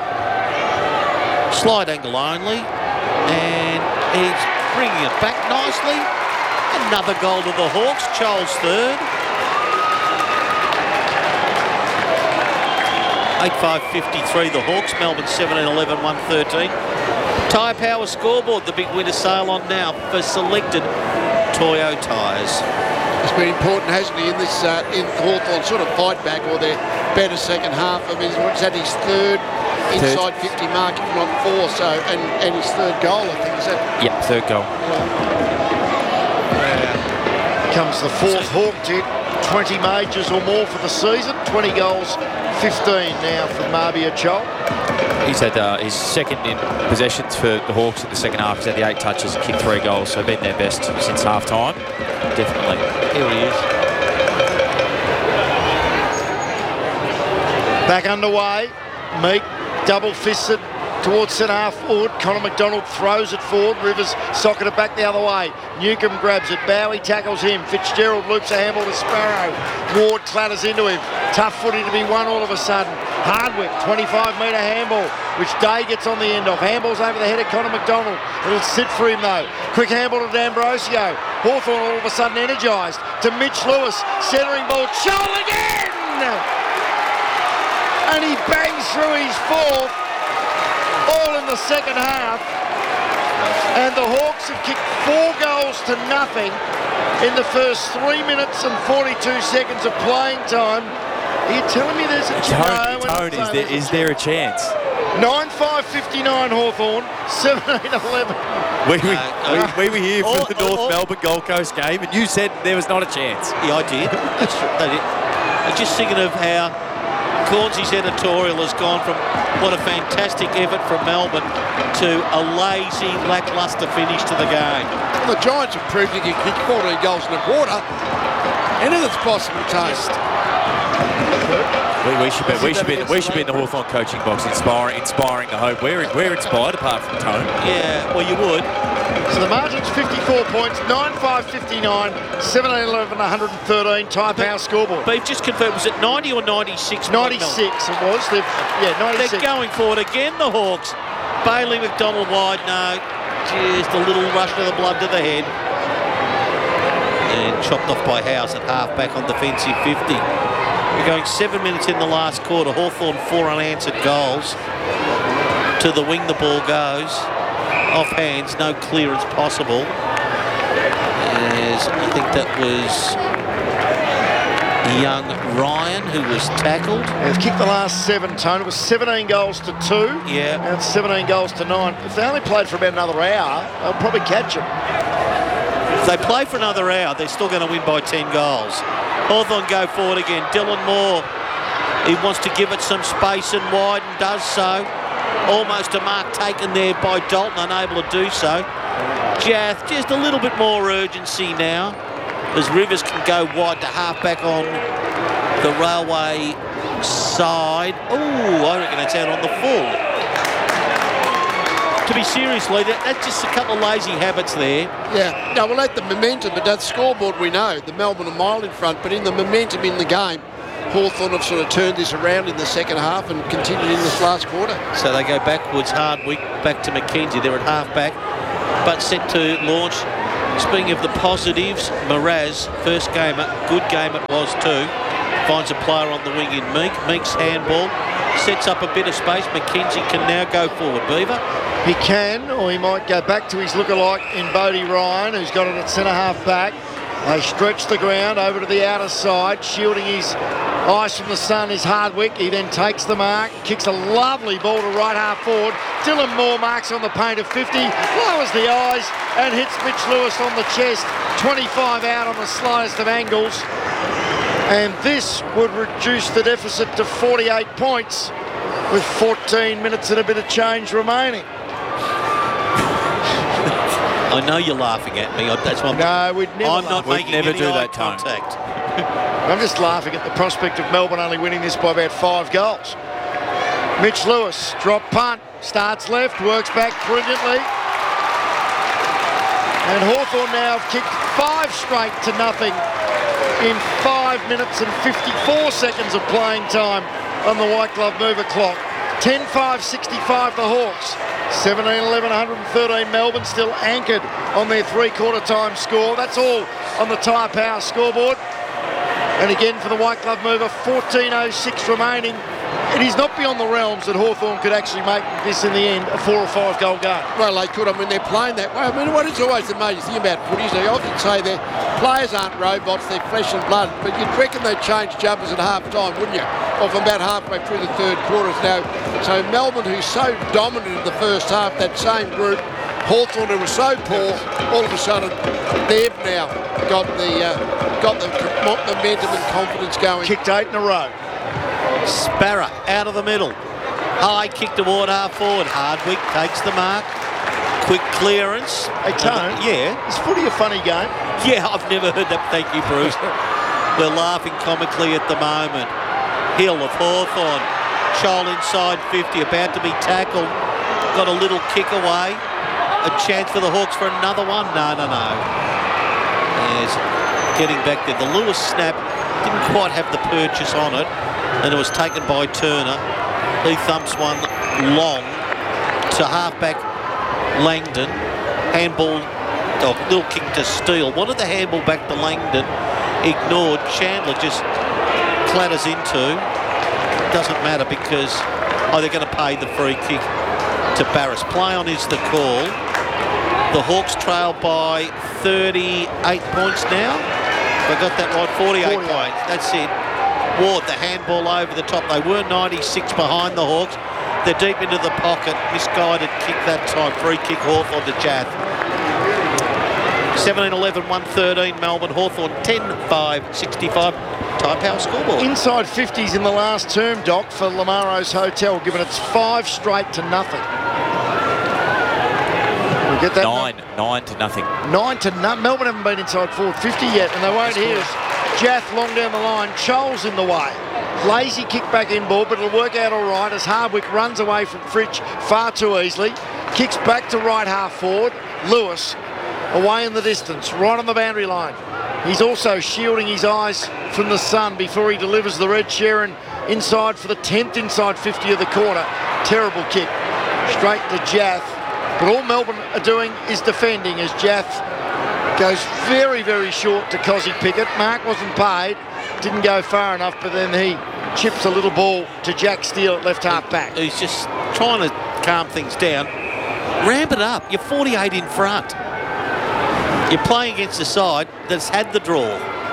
Speaker 1: slide angle only, and he's bringing it back nicely. Another goal to the Hawks. Chol's third. eight five fifty-three the Hawks. Melbourne seventeen eleven, one thirteen. Tyre Power scoreboard. The big winter sale on now for selected Toyo tyres.
Speaker 4: It's been important, hasn't he, in this uh, in Hawthorn sort of fight back or their better second half. I mean, he's had his third inside third. fifty mark, if not four, so and, and his third goal, I think, is that?
Speaker 2: Yep, third goal.
Speaker 3: Yeah. Comes the fourth Hawk did. twenty majors or more for the season. twenty goals, fifteen now for Marbia Chol.
Speaker 2: He's had uh, his second in possessions for the Hawks in the second half. He's had the eight touches and kicked three goals, so been their best since half time. Definitely.
Speaker 1: Here he is.
Speaker 3: Back underway. Meek double fisted towards centre half forward. Connor McDonald throws it forward. Rivers socket it back the other way. Newcomb grabs it. Bowie tackles him. Fitzgerald loops a handball to Sparrow. Ward clatters into him. Tough footy to be won all of a sudden. Hardwick, twenty-five metre handball, which Day gets on the end of. Handball's over the head of Connor McDonald. It'll sit for him though. Quick handball to D'Ambrosio. Hawthorn all of a sudden energised to Mitch Lewis. Centering ball. Chol again! And he bangs through his fourth. All in the second half. And the Hawks have kicked four goals to nothing in the first three minutes and forty-two seconds of playing time. Are you telling me there's a
Speaker 2: Tone, Tone is, there, is there a chance?
Speaker 3: nine five fifty-nine Hawthorn, seventeen eleven.
Speaker 2: We, we, uh, we, we were here for oh, the North oh, Melbourne Gold Coast game, and you said there was not a chance.
Speaker 1: Yeah, I did. That's true. They did. I'm just thinking of how Cornsy's editorial has gone from what a fantastic effort from Melbourne to a lazy, lacklustre finish to the game.
Speaker 4: Well, the Giants have proved you can kick fourteen goals in a quarter. Anything's possible, Taste.
Speaker 2: We, we should be we should be we should be in the Hawthorn coaching box, inspiring inspiring the hope. We're we're inspired apart from Tone.
Speaker 1: Yeah, well you would.
Speaker 3: So the margin's fifty-four points, nine five fifty-nine, seventeen eleven, one thirteen. Tyre Power scoreboard.
Speaker 1: But you've just confirmed, was it ninety or ninety-six?
Speaker 3: ninety-six it was. They've, yeah, ninety-six.
Speaker 1: They're going forward again, the Hawks. Bailey McDonald wide, no. Just a little rush of the blood to the head. And chopped off by House at half-back on defensive fifty. We're going seven minutes in the last quarter. Hawthorn four unanswered goals. To the wing the ball goes. Off hands, no clearance possible. As I think that was young Ryan who was tackled.
Speaker 3: They've kicked the last seven, Tone. It was seventeen goals to two.
Speaker 1: Yeah.
Speaker 3: Now it's seventeen goals to nine. If they only played for about another hour, they'll probably catch them.
Speaker 1: If they play for another hour, they're still going to win by ten goals. Hawthorn go forward again. Dylan Moore, he wants to give it some space and wide and does so. Almost a mark taken there by Dalton, unable to do so. Jath, just a little bit more urgency now as Rivers can go wide to half-back on the Railway side. Oh, I reckon that's out on the full. to be seriously, that, that's just a couple of lazy habits there.
Speaker 4: Yeah, no, well, at the momentum, but that scoreboard we know, the Melbourne a mile in front, but in the momentum in the game, Hawthorn have sort of turned this around in the second half and continued in this last quarter.
Speaker 1: So they go backwards, Hardwick, back to McKenzie. They're at half-back, but set to launch. Speaking of the positives, Mraz, first game, good game it was too. Finds a player on the wing in Meek. Meek's handball sets up a bit of space. McKenzie can now go forward. Beaver?
Speaker 3: He can, or he might go back to his lookalike in Bodie Ryan, who's got it at centre half back. They stretch the ground over to the outer side, shielding his eyes from the sun is Hardwick. He then takes the mark, kicks a lovely ball to right half forward. Dylan Moore marks on the paint of fifty, lowers the eyes and hits Mitch Lewis on the chest. twenty-five out on the slightest of angles. And this would reduce the deficit to forty-eight points with fourteen minutes and a bit of change remaining.
Speaker 1: I know you're laughing at me. That's why I'm,
Speaker 3: no, we'd never
Speaker 1: I'm not
Speaker 3: laugh.
Speaker 1: making
Speaker 2: never
Speaker 1: any
Speaker 2: do
Speaker 1: eye
Speaker 2: that, Tone.
Speaker 1: contact.
Speaker 3: I'm just laughing at the prospect of Melbourne only winning this by about five goals. Mitch Lewis, drop punt, starts left, works back brilliantly. And Hawthorn now have kicked five straight to nothing in five minutes and fifty-four seconds of playing time on the White Glove Mover clock. ten five sixty-five the Hawks. seventeen eleven one thirteen Melbourne, still anchored on their three-quarter time score. That's all on the Tyre Power scoreboard. And again for the White Glove Mover, fourteen oh six remaining. It is not beyond the realms that Hawthorn could actually make this in the end a four or five goal game.
Speaker 4: Well, they could. I mean, they're playing that way. I mean, what is always the major thing about footy is they often say their players aren't robots, they're flesh and blood. But you'd reckon they'd change jumpers at half time, wouldn't you? Or from about halfway through the third quarters now. So Melbourne, who's so dominant in the first half, that same group, Hawthorn, who was so poor, all of a sudden they've now got the uh, got the momentum and confidence going.
Speaker 3: Kicked eight in a row.
Speaker 1: Sparrow out of the middle. High kick toward half forward. Hardwick takes the mark. Quick clearance.
Speaker 3: Hey, Tone.
Speaker 1: Yeah.
Speaker 3: Is footy a funny game?
Speaker 1: Yeah, I've never heard that. Thank you, Bruce. We're laughing comically at the moment. Hill of Hawthorn. Chol inside fifty, about to be tackled. Got a little kick away. A chance for the Hawks for another one. No, no, no. There's getting back there. The Lewis snap didn't quite have the purchase on it. And it was taken by Turner. He thumps one long to halfback Langdon. Handball, oh, little kick to Steele. Wanted the handball back to Langdon. Ignored. Chandler just clatters into. Doesn't matter because, oh, they're going to pay the free kick to Barras. Play on is the call. The Hawks trail by thirty-eight points now. If I got that right, forty-eight, forty-eight points. That's it. Ward, the handball over the top. They were ninety-six behind the Hawks. They're deep into the pocket. Misguided kick that time. Free kick Hawthorn to Jath. seventeen eleven one thirteen Melbourne. Hawthorn ten five sixty-five. Tyre Power scoreboard.
Speaker 3: Inside fifties in the last term, Doc, for Lamaro's Hotel, given it's five straight to nothing. We get that
Speaker 2: nine, nine to nothing.
Speaker 3: Nine to nothing. Melbourne haven't been inside forward fifty yet, and they won't hear us. Jath long down the line. Chol's in the way. Lazy kick back in ball, but it'll work out all right as Hardwick runs away from Fritsch far too easily. Kicks back to right half forward. Lewis away in the distance, right on the boundary line. He's also shielding his eyes from the sun before he delivers the red Sheeran inside for the tenth inside fifty of the quarter. Terrible kick. Straight to Jath. But all Melbourne are doing is defending as Jath goes very, very short to Cozzy Pickett. Mark wasn't paid. Didn't go far enough, but then he chips a little ball to Jack Steele at left half back.
Speaker 1: He's just trying to calm things down. Ramp it up. You're forty-eight in front. You're playing against a side that's had the draw.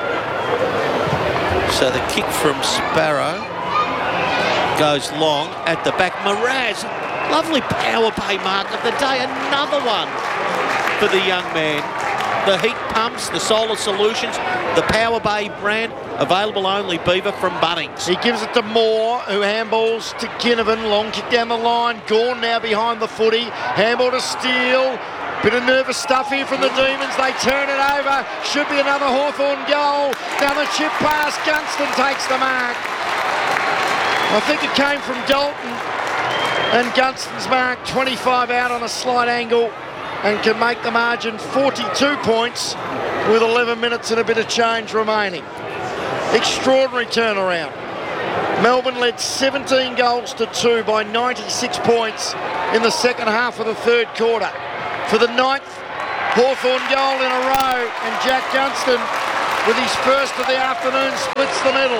Speaker 1: So the kick from Sparrow goes long at the back. Mraz, lovely power play mark of the day. Another one for the young man. The heat pumps, the solar solutions, the Power Bay brand, available only, Beaver, from Bunnings.
Speaker 3: He gives it to Moore, who handballs to Ginnivan. Long kick down the line. Gawn now behind the footy. Handball to Steele. Bit of nervous stuff here from the Demons. They turn it over. Should be another Hawthorn goal. Down the chip pass. Gunston takes the mark. I think it came from Dalton. And Gunston's marked twenty-five out on a slight angle and can make the margin forty-two points with eleven minutes and a bit of change remaining. Extraordinary turnaround. Melbourne led seventeen goals to two by ninety-six points in the second half of the third quarter. For the ninth Hawthorn goal in a row, and Jack Gunston, with his first of the afternoon, splits the middle.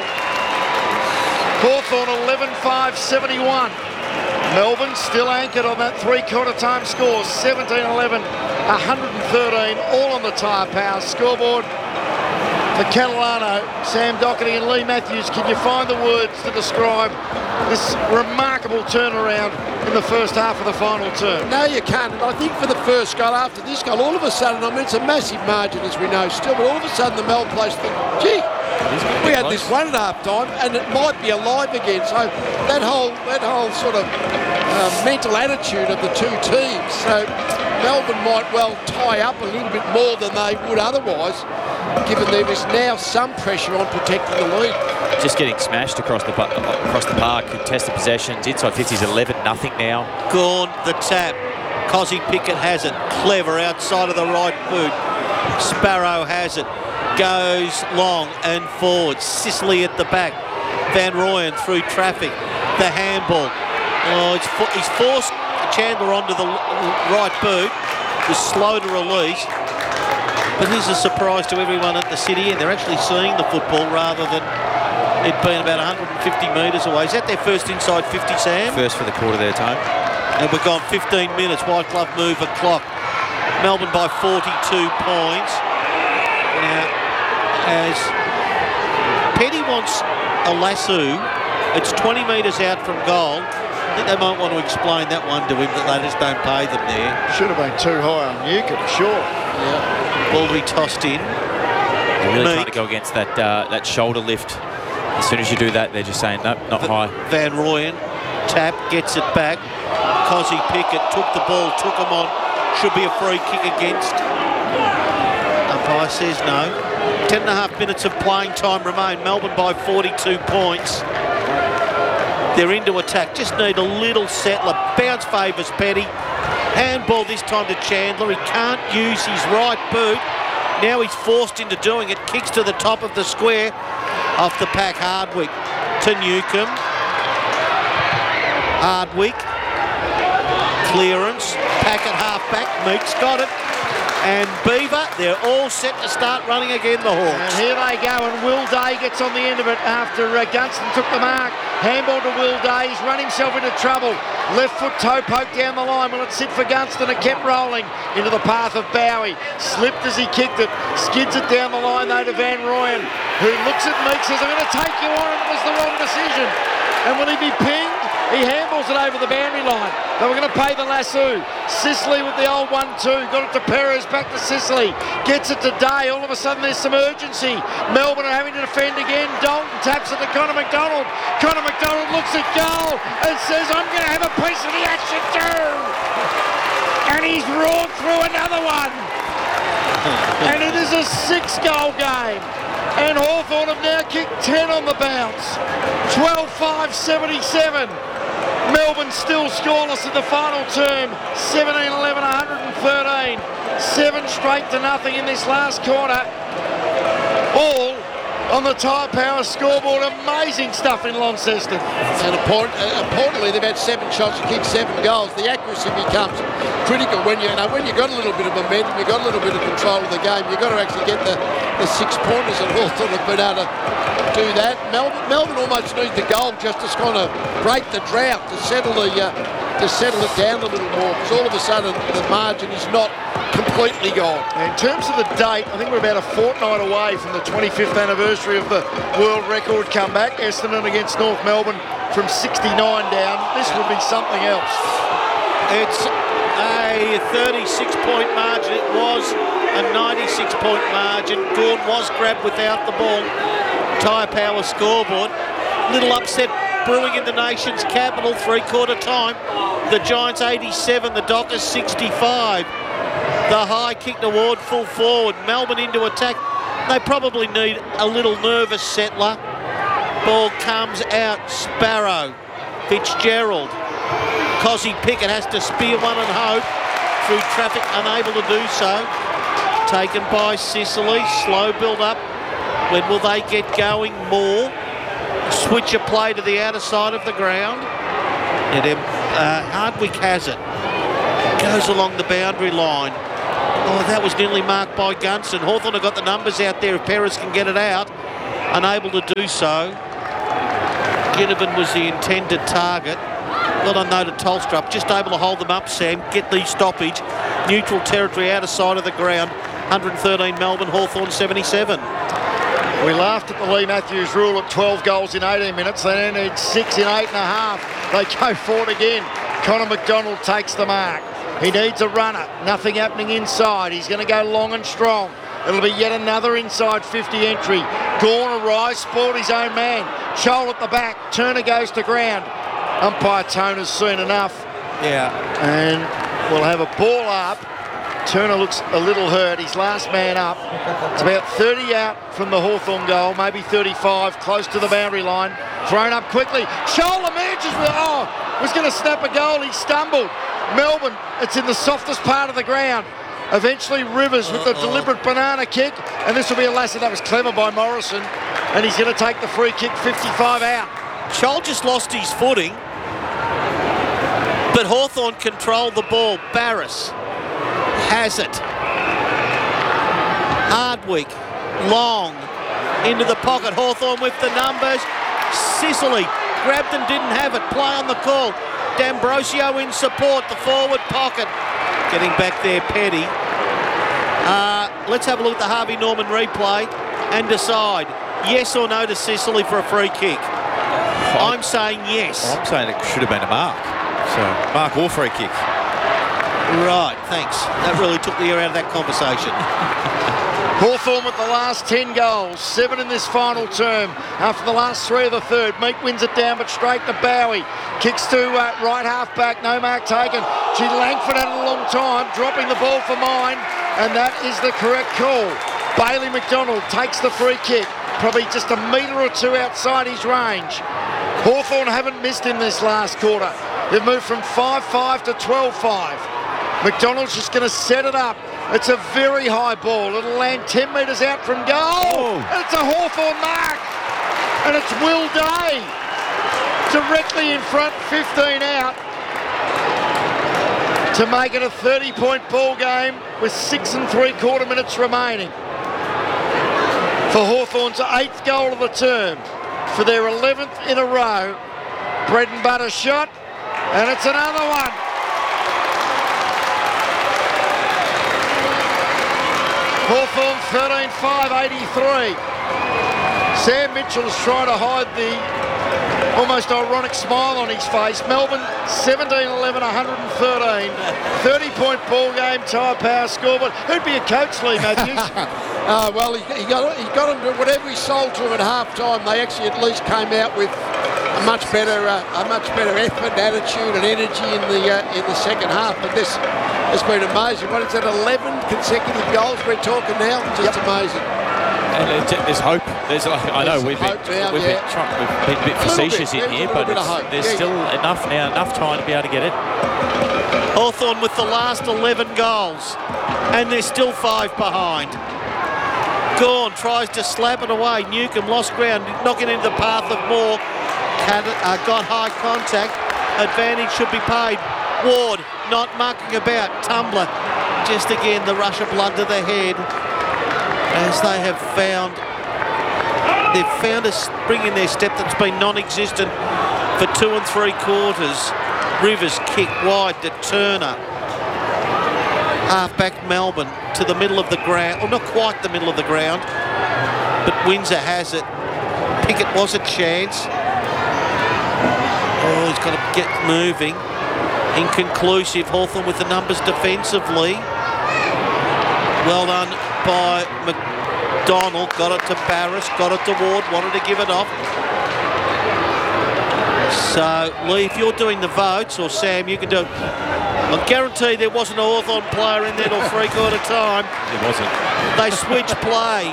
Speaker 3: Hawthorn eleven five seventy-one. Melbourne still anchored on that three-quarter time score, seventeen eleven, one hundred thirteen, all on the Tyre Power scoreboard. For Catalano, Sam Doherty and Lee Matthews, can you find the words to describe this remarkable turnaround in the first half of the final term?
Speaker 4: No, you can't. And I think for the first goal, after this goal, all of a sudden, I mean, it's a massive margin, as we know still, but all of a sudden the Mel place think, gee, we had this one at half time and it might be alive again. So that whole that whole sort of uh, mental attitude of the two teams. So Melbourne might well tie up a little bit more than they would otherwise, given there is now some pressure on protecting the lead.
Speaker 2: Just getting smashed across the across the park. Contested possessions inside fifties, eleven nothing now.
Speaker 1: Gawn the tap. Cozzy Pickett has it. Clever outside of the right boot. Sparrow has it. Goes long and forward. Sicily at the back. Van Rooyen through traffic. The handball. Oh, it's fo- he's forced Chandler onto the right boot. Was slow to release. But here's a surprise to everyone at the city, and they're actually seeing the football rather than it being about one hundred fifty metres away. Is that their first inside fifty, Sam?
Speaker 2: First for the quarter there, Tone.
Speaker 1: And we've gone fifteen minutes. White Glove move a clock. Melbourne by forty-two points. Now, as Petty wants a lasso, it's twenty metres out from goal. I think they might want to explain that one to him, that they just don't pay them there.
Speaker 3: Should have been too high on Newcombe, sure.
Speaker 1: Yeah. Ball be tossed in.
Speaker 2: They're really
Speaker 1: Meek.
Speaker 2: trying to go against that uh, that shoulder lift. As soon as you do that, they're just saying, nope, not
Speaker 1: V-
Speaker 2: high.
Speaker 1: Van Rooyen, tap, gets it back. Cozzy Pickett took the ball, took him on. Should be a free kick against. Umpire says no. Ten and a half minutes of playing time remain. Melbourne by forty-two points. They're into attack. Just need a little settler. Bounce favours Petty. Handball this time to Chandler. He can't use his right boot. Now he's forced into doing it. Kicks to the top of the square. Off the pack, Hardwick to Newcombe. Hardwick. Clearance. Pack at half back. Meek's got it. And Beaver, they're all set to start running again, the Hawks.
Speaker 3: And here they go, and Will Day gets on the end of it after uh, Gunston took the mark. Handball to Will Day. He's run himself into trouble. Left foot toe poke down the line. Will it sit for Gunston? It kept rolling into the path of Bowie. Slipped as he kicked it. Skids it down the line, though, to Van Rooyen, who looks at Meek, says, I'm going to take you on. It was the wrong decision. And will he be pinged? He handballs it over the boundary line. They were going to pay the lasso. Sicily with the old one two. Got it to Perez, back to Sicily. Gets it to Day. All of a sudden there's some urgency. Melbourne are having to defend again. Dalton taps it to Connor McDonald. Connor McDonald looks at goal and says, I'm going to have a piece of the action too. And he's roared through another one. And it is a six-goal game. And Hawthorn have now kicked ten on the bounce. twelve five seventy-seven. Melbourne still scoreless in the final term. seventeen eleven, one hundred thirteen. Seven straight to nothing in this last quarter. All on the Tyre Power scoreboard. Amazing stuff in Launceston.
Speaker 4: And important, uh, importantly, they've had seven shots and kicked seven goals. The accuracy becomes critical when you, you know when you've got a little bit of momentum, you've got a little bit of control of the game. You've got to actually get the, the six pointers, and Hawthorn have been able to do that. Melbourne, Melbourne almost need the goal just to kind of break the drought, to settle the uh, to settle it down a little more. Because all of a sudden the margin is not completely gone.
Speaker 3: In terms of the date, I think we're about a fortnight away from the twenty-fifth anniversary of the world record comeback. Essendon against North Melbourne from sixty-nine down. This would be something else.
Speaker 1: It's a thirty-six point margin. It was a ninety-six point margin. Gawn was grabbed without the ball. Tyre Power scoreboard. Little upset brewing in the nation's capital. Three-quarter time. The Giants eighty-seven, the Dockers sixty-five. The high kick to Ward full forward. Melbourne into attack. They probably need a little nervous settler. Ball comes out. Sparrow. Fitzgerald. Cosy Pickett has to spear one and hope. Through traffic, unable to do so. Taken by Sicily. Slow build up. When will they get going more? Switch a play to the outer side of the ground. And then uh, Hardwick has it. Goes along the boundary line. Oh, that was nearly marked by Gunson. Hawthorn have got the numbers out there if Perez can get it out. Unable to do so. Ginnivan was the intended target. Well done though to Tolstrup. Just able to hold them up, Sam. Get the stoppage. Neutral territory outer side of the ground. one hundred thirteen Melbourne, Hawthorn seventy-seven.
Speaker 3: We laughed at the Lee Matthews rule at twelve goals in eighteen minutes. They only need six in eight and a half. They go for it again. Connor McDonald takes the mark. He needs a runner. Nothing happening inside. He's going to go long and strong. It'll be yet another inside fifty entry. Gawn arrives, spoiled his own man. Chol at the back. Turner goes to ground. Umpire Toner's seen enough.
Speaker 1: Yeah.
Speaker 3: And we'll have a ball up. Turner looks a little hurt. He's last man up. It's about thirty out from the Hawthorn goal, maybe thirty-five, close to the boundary line. Thrown up quickly. Chol emerges with, oh, was going to snap a goal. He stumbled. Melbourne, it's in the softest part of the ground. Eventually Rivers with the deliberate banana kick, and this will be a lassie. That was clever by Morrison, and he's going to take the free kick, fifty-five out.
Speaker 1: Chol just lost his footing, but Hawthorn controlled the ball. Barris has it. Hardwick, long, into the pocket. Hawthorn with the numbers. Sicily grabbed and didn't have it. Play on the call. D'Ambrosio in support, the forward pocket. Getting back there, Petty. Uh, let's have a look at the Harvey Norman replay and decide yes or no to Sicily for a free kick. I'm saying yes.
Speaker 2: I'm saying it should have been a mark. So, mark or free kick.
Speaker 1: Right, thanks. That really took the air out of that conversation.
Speaker 3: Hawthorn with the last ten goals, seven in this final term. After the last three of the third, Meek wins it down, but straight to Bowie. Kicks to uh, right half back, no mark taken. Gee, Langford had it a long time, dropping the ball for mine, and that is the correct call. Bailey McDonald takes the free kick, probably just a metre or two outside his range. Hawthorn haven't missed in this last quarter. They've moved from five five to twelve five. McDonald's just going to set it up. It's a very high ball. It'll land ten metres out from goal. Oh. And it's a Hawthorn mark. And it's Will Day. Directly in front, fifteen out. To make it a thirty-point ball game with six and three-quarter minutes remaining. For Hawthorn's eighth goal of the term. For their eleventh in a row. Bread and butter shot. And it's another one. Hawthorn thirteen five eighty-three. Sam Mitchell's trying to hide the almost ironic smile on his face. Melbourne seventeen eleven one hundred thirteen. thirty-point ball game, tyre power scoreboard. Who'd be a coach, Lee Matthews?
Speaker 4: uh, well, he, he, got, he got them to whatever he sold to them at half time. They actually at least came out with a much better, uh, a much better effort, attitude, and energy in the uh, in the second half. But this has been amazing. What is that? eleven consecutive goals we're talking now. Just yep. amazing.
Speaker 2: And there's hope. There's, I know we've been,
Speaker 4: now,
Speaker 2: we've,
Speaker 4: yeah.
Speaker 2: been trying, we've been a bit facetious
Speaker 4: bit,
Speaker 2: in here, but it's, there's yeah, still yeah. enough now, enough time to be able to get it.
Speaker 1: Hawthorn with the last eleven goals, and they're still five behind. Gawn tries to slap it away. Newcomb lost ground, knocking into the path of Moore. Had, uh, got high contact. Advantage should be paid. Ward not mucking about. Tumbler, just again the rush of blood to the head. As they have found, they've found a spring in their step that's been non-existent for two and three quarters. Rivers kick wide to Turner. Half-back Melbourne to the middle of the ground, well, not quite the middle of the ground, but Windsor has it. Pickett was a chance. Oh, he's got to get moving. Inconclusive. Hawthorn with the numbers defensively. Well done by McDonald. Got it to Barris, got it to Ward, wanted to give it off. So, Lee, if you're doing the votes, or Sam, you can do it. I guarantee there wasn't a Hawthorn player in there till three-quarter time.
Speaker 2: It wasn't.
Speaker 1: They switch play.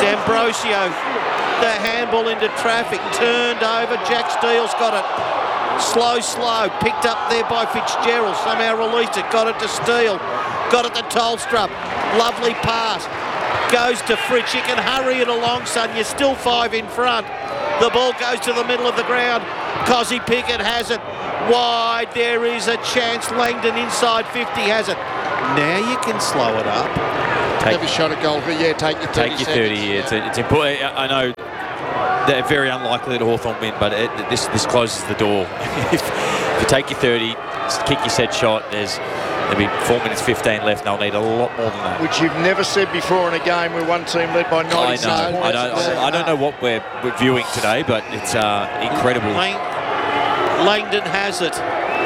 Speaker 1: D'Ambrosio, the handball into traffic, turned over. Jack Steele's got it. Slow, slow. Picked up there by Fitzgerald. Somehow released it. Got it to Steele. Got it to Tolstrup. Lovely pass. Goes to Fritsch. You can hurry it along, son. You're still five in front. The ball goes to the middle of the ground. Cozzy Pickett has it. Wide. There is a chance. Langdon inside fifty has it. Now you can slow it up.
Speaker 4: Take, Have a shot at goal. Yeah, take your thirty
Speaker 2: Take your thirty. Yeah, it's, it's important. I know they're very unlikely that Hawthorn win, but it, this this closes the door. if, if you take your thirty, kick your set shot, there's there'll be four minutes fifteen left, and they'll need a lot more than that.
Speaker 3: Which you've never said before in a game where one team led by ninety-six
Speaker 2: I know.
Speaker 3: points.
Speaker 2: I don't. I don't know what we're, we're viewing today, but it's uh, incredible.
Speaker 1: Lang- Langdon has it.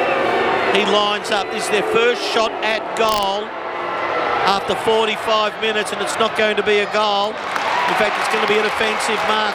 Speaker 1: He lines up. This is their first shot at goal after forty-five minutes, and it's not going to be a goal. In fact, it's going to be an offensive mark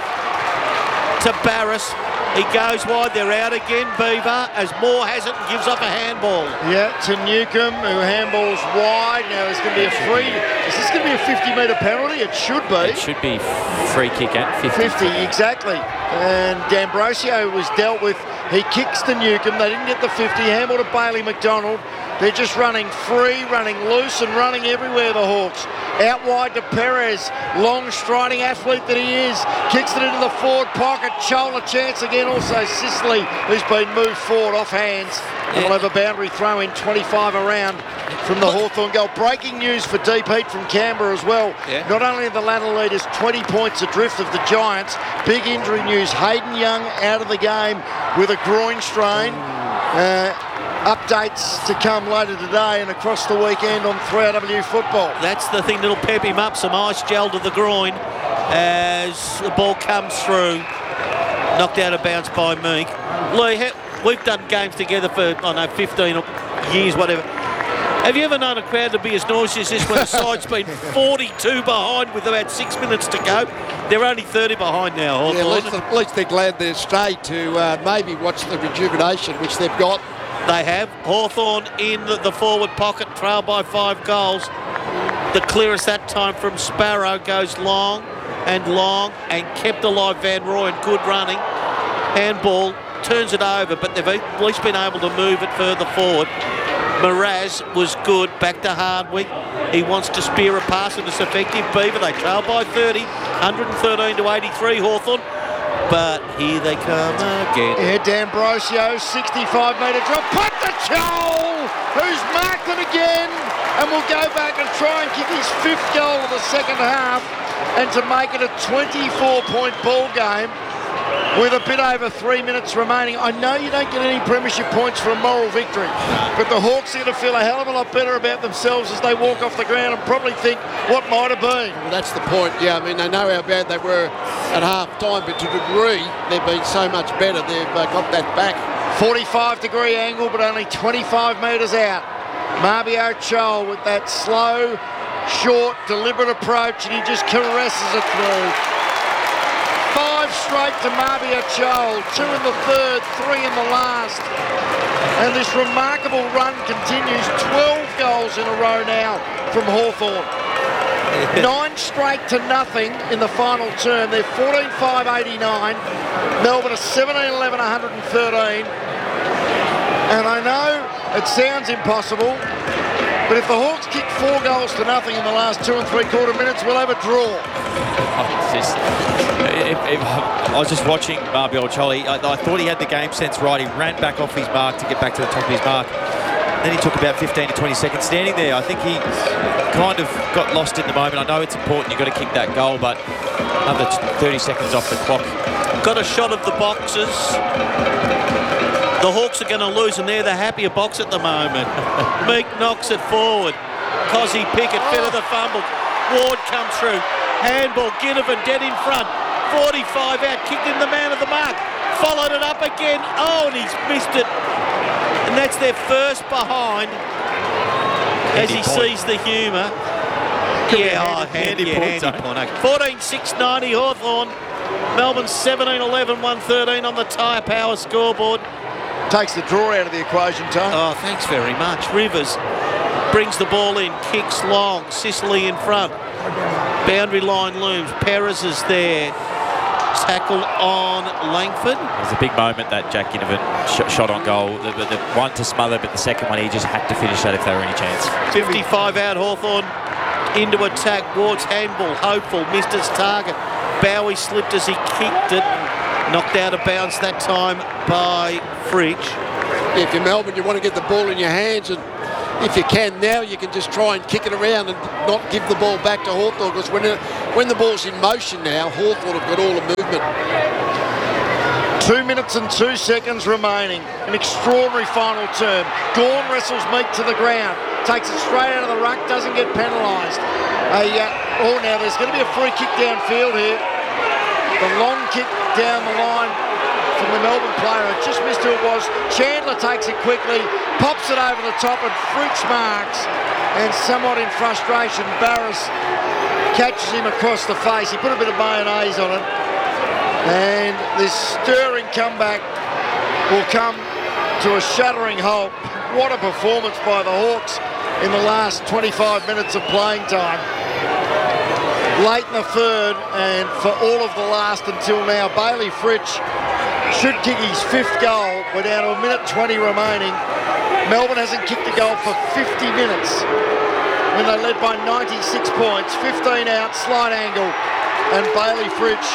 Speaker 1: to Barris. He goes wide. They're out again, Beaver, as Moore has it and gives up a handball.
Speaker 3: Yeah, to Newcomb, who handballs wide. Now there's going to be a free. Is this going to be a fifty metre penalty? It should be.
Speaker 2: It should be free kick at fifty.
Speaker 3: fifty, exactly. And D'Ambrosio was dealt with. He kicks to Newcomb. They didn't get the fifty. Handball to Bailey McDonald. They're just running free, running loose and running everywhere, the Hawks. Out wide to Perez. Long striding athlete that he is. Kicks it into the forward pocket. Chol a chance again. Also Sicily, who's been moved forward off hands. And will have a boundary throw in twenty-five around from the Hawthorn goal. Breaking news for Deep Heat from Canberra as well. Yeah. Not only are the ladder leaders twenty points adrift of the Giants, big injury news. Hayden Young out of the game with a groin strain. Uh, Updates to come later today and across the weekend on three R W football.
Speaker 1: That's the thing that'll pep him up. Some ice gel to the groin as the ball comes through. Knocked out of bounds by Meek. Lee, we've done games together for, I don't know, fifteen years, whatever. Have you ever known a crowd to be as noisy as this when the side's been forty-two behind with about six minutes to go? They're only thirty behind now.
Speaker 4: Yeah, at, least, at least they're glad they're stayed to uh, maybe watch the rejuvenation, which they've got.
Speaker 1: They have. Hawthorn in the, the forward pocket, trail by five goals. The clearest that time from Sparrow goes long and long and kept alive Van Rooyen. Good running. Handball, turns it over, but they've at least been able to move it further forward. Mraz was good, back to Hardwick. He wants to spear a pass and it's effective. Beaver, they trail by thirty, one thirteen to eighty-three Hawthorn. But here they come again.
Speaker 3: Yeah, D'Ambrosio, sixty-five metre drop. Put to Chol, who's marked it again. And will go back and try and kick his fifth goal of the second half. And to make it a twenty-four point ball game with a bit over three minutes remaining. I know you don't get any premiership points for a moral victory, but the Hawks are going to feel a hell of a lot better about themselves as they walk off the ground and probably think what might have been.
Speaker 4: Well, that's the point, yeah. I mean, they know how bad they were at half time, but to a degree, they've been so much better. They've uh, got that back.
Speaker 3: forty-five degree angle, but only twenty-five metres out. Marbio Chol with that slow, short, deliberate approach, and he just caresses it through. Five straight to Marbio Chol, two in the third, three in the last. And this remarkable run continues, twelve goals in a row now from Hawthorn. Nine straight to nothing in the final term. They're fourteen five eighty-nine. Melbourne are seventeen eleven one thirteen. And I know it sounds impossible, but if the Hawks kick four goals to nothing in the last two and three quarter minutes, we'll have a draw.
Speaker 2: Oh, just, if, if, I was just watching Marbio Chol. I, I thought he had the game sense right. He ran back off his mark to get back to the top of his mark. Then he took about fifteen to twenty seconds standing there. I think he kind of got lost in the moment. I know it's important, you've got to kick that goal, but another thirty seconds off the clock.
Speaker 1: Got a shot of the boxes. The Hawks are going to lose, and they're the happier box at the moment. Meek knocks it forward. Cozzy Pickett, fit of the fumble. Ward comes through. Handball, Ginnivan dead in front. forty-five out, kicked in the man of the mark. Followed it up again. Oh, and he's missed it. And that's their first behind as he sees the humour. Yeah, oh, handy, yeah, handy point. Okay. fourteen six ninety Hawthorn. Melbourne seventeen eleven one thirteen on the Tyre Power scoreboard.
Speaker 3: Takes the draw out of the equation, Tony.
Speaker 1: Oh, thanks very much. Rivers brings the ball in, kicks long. Sicily in front. Boundary line looms. Perez is there. tackle on Langford.
Speaker 2: It was a big moment that Jack Ginnivan sh- shot on goal. The, the, the one to smother, but the second one he just had to finish that if there were any chance.
Speaker 1: fifty-five out, Hawthorn into attack. Ward's handball, hopeful, missed his target. Bowie slipped as he kicked it. Knocked out of bounds that time by Fridge.
Speaker 4: If you're Melbourne, you want to get the ball in your hands, and if you can now, you can just try and kick it around and not give the ball back to Hawthorn, because when, it, when the ball's in motion now, Hawthorn have got all the movement.
Speaker 3: Two minutes and two seconds remaining. An extraordinary final term. Gawn wrestles Meek to the ground. Takes it straight out of the ruck, doesn't get penalised. A, uh, oh, now there's going to be a free kick downfield here. The long kick down the line from the Melbourne player. It just missed who it was. Chandler takes it quickly, pops it over the top, and Fritsch marks. And somewhat in frustration, Barras catches him across the face. He put a bit of mayonnaise on it. And this stirring comeback will come to a shuddering halt. What a performance by the Hawks in the last twenty-five minutes of playing time. Late in the third, and for all of the last until now, Bailey Fritsch should kick his fifth goal. We're down to a minute twenty remaining. Melbourne hasn't kicked a goal for fifty minutes when they led by ninety-six points. fifteen out, slight angle, and Bailey Fritsch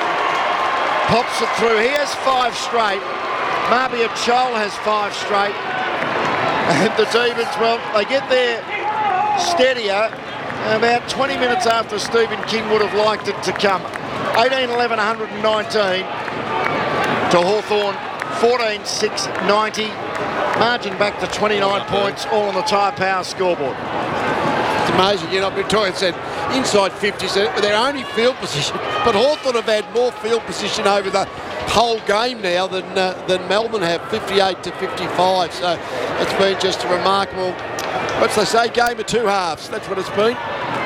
Speaker 3: pops it through. He has five straight. Marbia Chol has five straight. And the Demons, well, they get there steadier about twenty minutes after Stephen King would have liked it to come. eighteen eleven one nineteen to Hawthorn, fourteen six ninety. Margin back to twenty-nine points, all on the Tyre Power scoreboard.
Speaker 4: It's amazing, you know, Victoria said inside fifty, so they're only field position, but Hawthorn have had more field position over the whole game now than uh, than Melbourne have, fifty-eight to fifty-five, so it's been just a remarkable, what's they say, game of two halves. That's what it's been.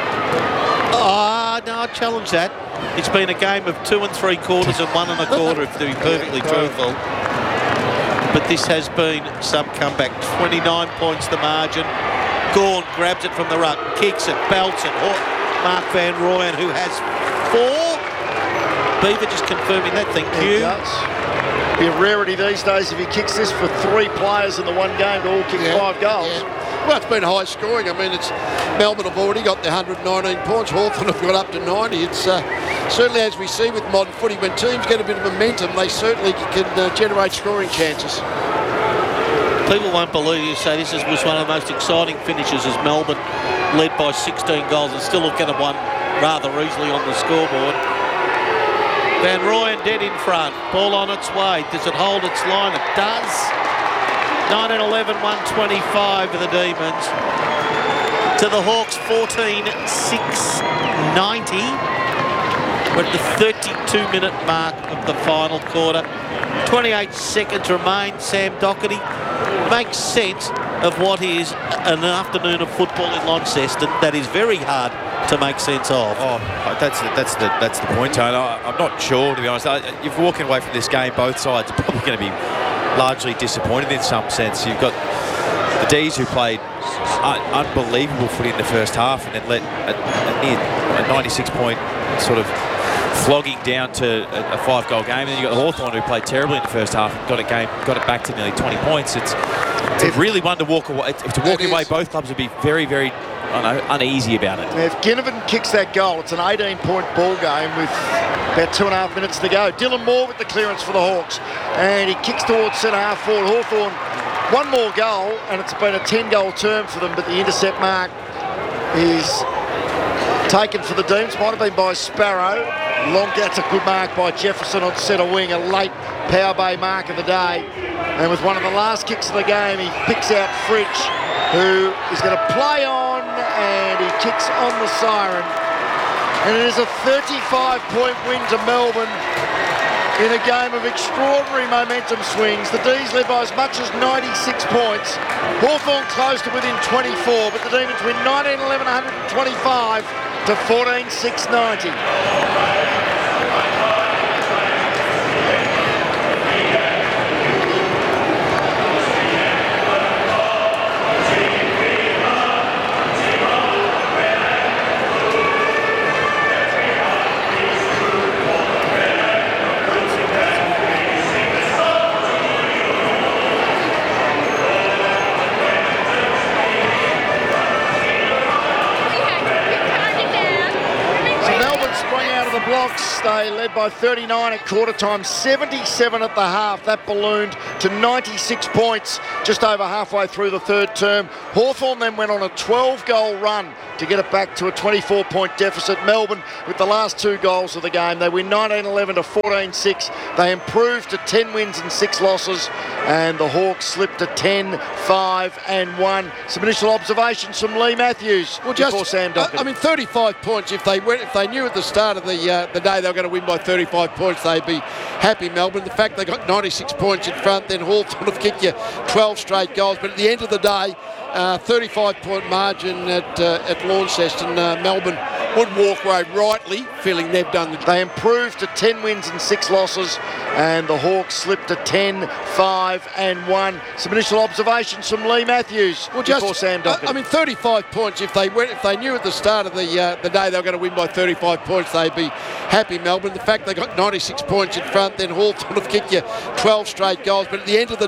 Speaker 1: Ah, uh, no, I challenge that. It's been a game of two and three quarters and one and a quarter, if to be perfectly truthful. But this has been some comeback. twenty-nine points the margin. Gawn grabs it from the ruck, kicks it, belts it. Mark Van Rooyen, who has four. Beaver just confirming that, thank you.
Speaker 3: It does. Be a rarity these days if he kicks this for three players in the one game to all kick
Speaker 4: Yeah,
Speaker 3: five goals.
Speaker 4: yeah. Well, it's been high scoring. I mean, it's Melbourne have already got their one hundred nineteen points. Hawthorn have got up to ninety. It's uh, certainly, as we see with modern footy, when teams get a bit of momentum, they certainly can uh, generate scoring chances.
Speaker 1: People won't believe you say this is, was one of the most exciting finishes as Melbourne led by sixteen goals and still looking at one rather easily on the scoreboard. Van Rooyen dead in front. Ball on its way. Does it hold its line? It does. nineteen eleven one twenty-five for the Demons. To the Hawks, fourteen six ninety. We're at the thirty-two minute mark of the final quarter. twenty-eight seconds remain. Sam Doherty makes sense of what is an afternoon of football in Launceston that is very hard to make sense of.
Speaker 2: Oh, that's the, that's the that's the point, Tony. I'm not sure, to be honest. If you're walking away from this game, both sides are probably going to be largely disappointed in some sense. You've got the D's who played un- unbelievable footy in the first half and then let a, a near a ninety-six point sort of flogging down to a, a five goal game. And then you've got Hawthorn who played terribly in the first half and got a game, got it back to nearly twenty points. It's, it's really one to walk away. To walk away, both clubs would be very, very I know, uneasy about it.
Speaker 3: If Ginnivan kicks that goal, it's an eighteen point ball game with about two and a half minutes to go. Dylan Moore with the clearance for the Hawks, and he kicks towards centre half forward. Hawthorn, one more goal, and it's been a ten goal term for them, but the intercept mark is taken for the Deans. Might have been by Sparrow. Long, that's a good mark by Jefferson on centre wing, a late Power Bay mark of the day. And with one of the last kicks of the game, he picks out Fritsch, who is going to play on, and he kicks on the siren. And it is a thirty-five point win to Melbourne in a game of extraordinary momentum swings. The D's led by as much as ninety-six points. Hawthorn close to within twenty-four, but the Demons win nineteen eleven one twenty-five to fourteen six ninety. Bay led by thirty-nine at quarter time, seventy-seven at the half. That ballooned to ninety-six points just over halfway through the third term. Hawthorn then went on a twelve goal run to get it back to a twenty-four point deficit. Melbourne with the last two goals of the game. They win nineteen eleven to fourteen six. They improved to ten wins and six losses, and the Hawks slipped to ten, five and one. Some initial observations from Lee Matthews
Speaker 4: Well,
Speaker 3: before
Speaker 4: just,
Speaker 3: Sam
Speaker 4: I,
Speaker 3: Docherty.
Speaker 4: I mean, thirty-five points. If they went, if they knew at the start of the uh, the day they were going to win by thirty-five points, they'd be happy. Melbourne. The fact they got ninety-six points in front, then Hawthorn have kicked you twelve straight goals. But at the end of the day, uh, thirty-five point margin at uh, at Launceston, uh, Melbourne would walk away rightly, feeling they've done the job.
Speaker 3: They improved to ten wins and six losses, and the Hawks slipped to ten, five and one. Some initial observations from Lee Matthews
Speaker 4: Well,
Speaker 3: before
Speaker 4: just,
Speaker 3: Sam
Speaker 4: I,
Speaker 3: Docherty.
Speaker 4: I mean, thirty-five points. If they went, if they knew at the start of the uh, the day they were going to win by thirty-five points, they'd be happy. Melbourne. The fact they got ninety-six points in front, then Hawthorn have kicked you twelve straight goals. But at the end of the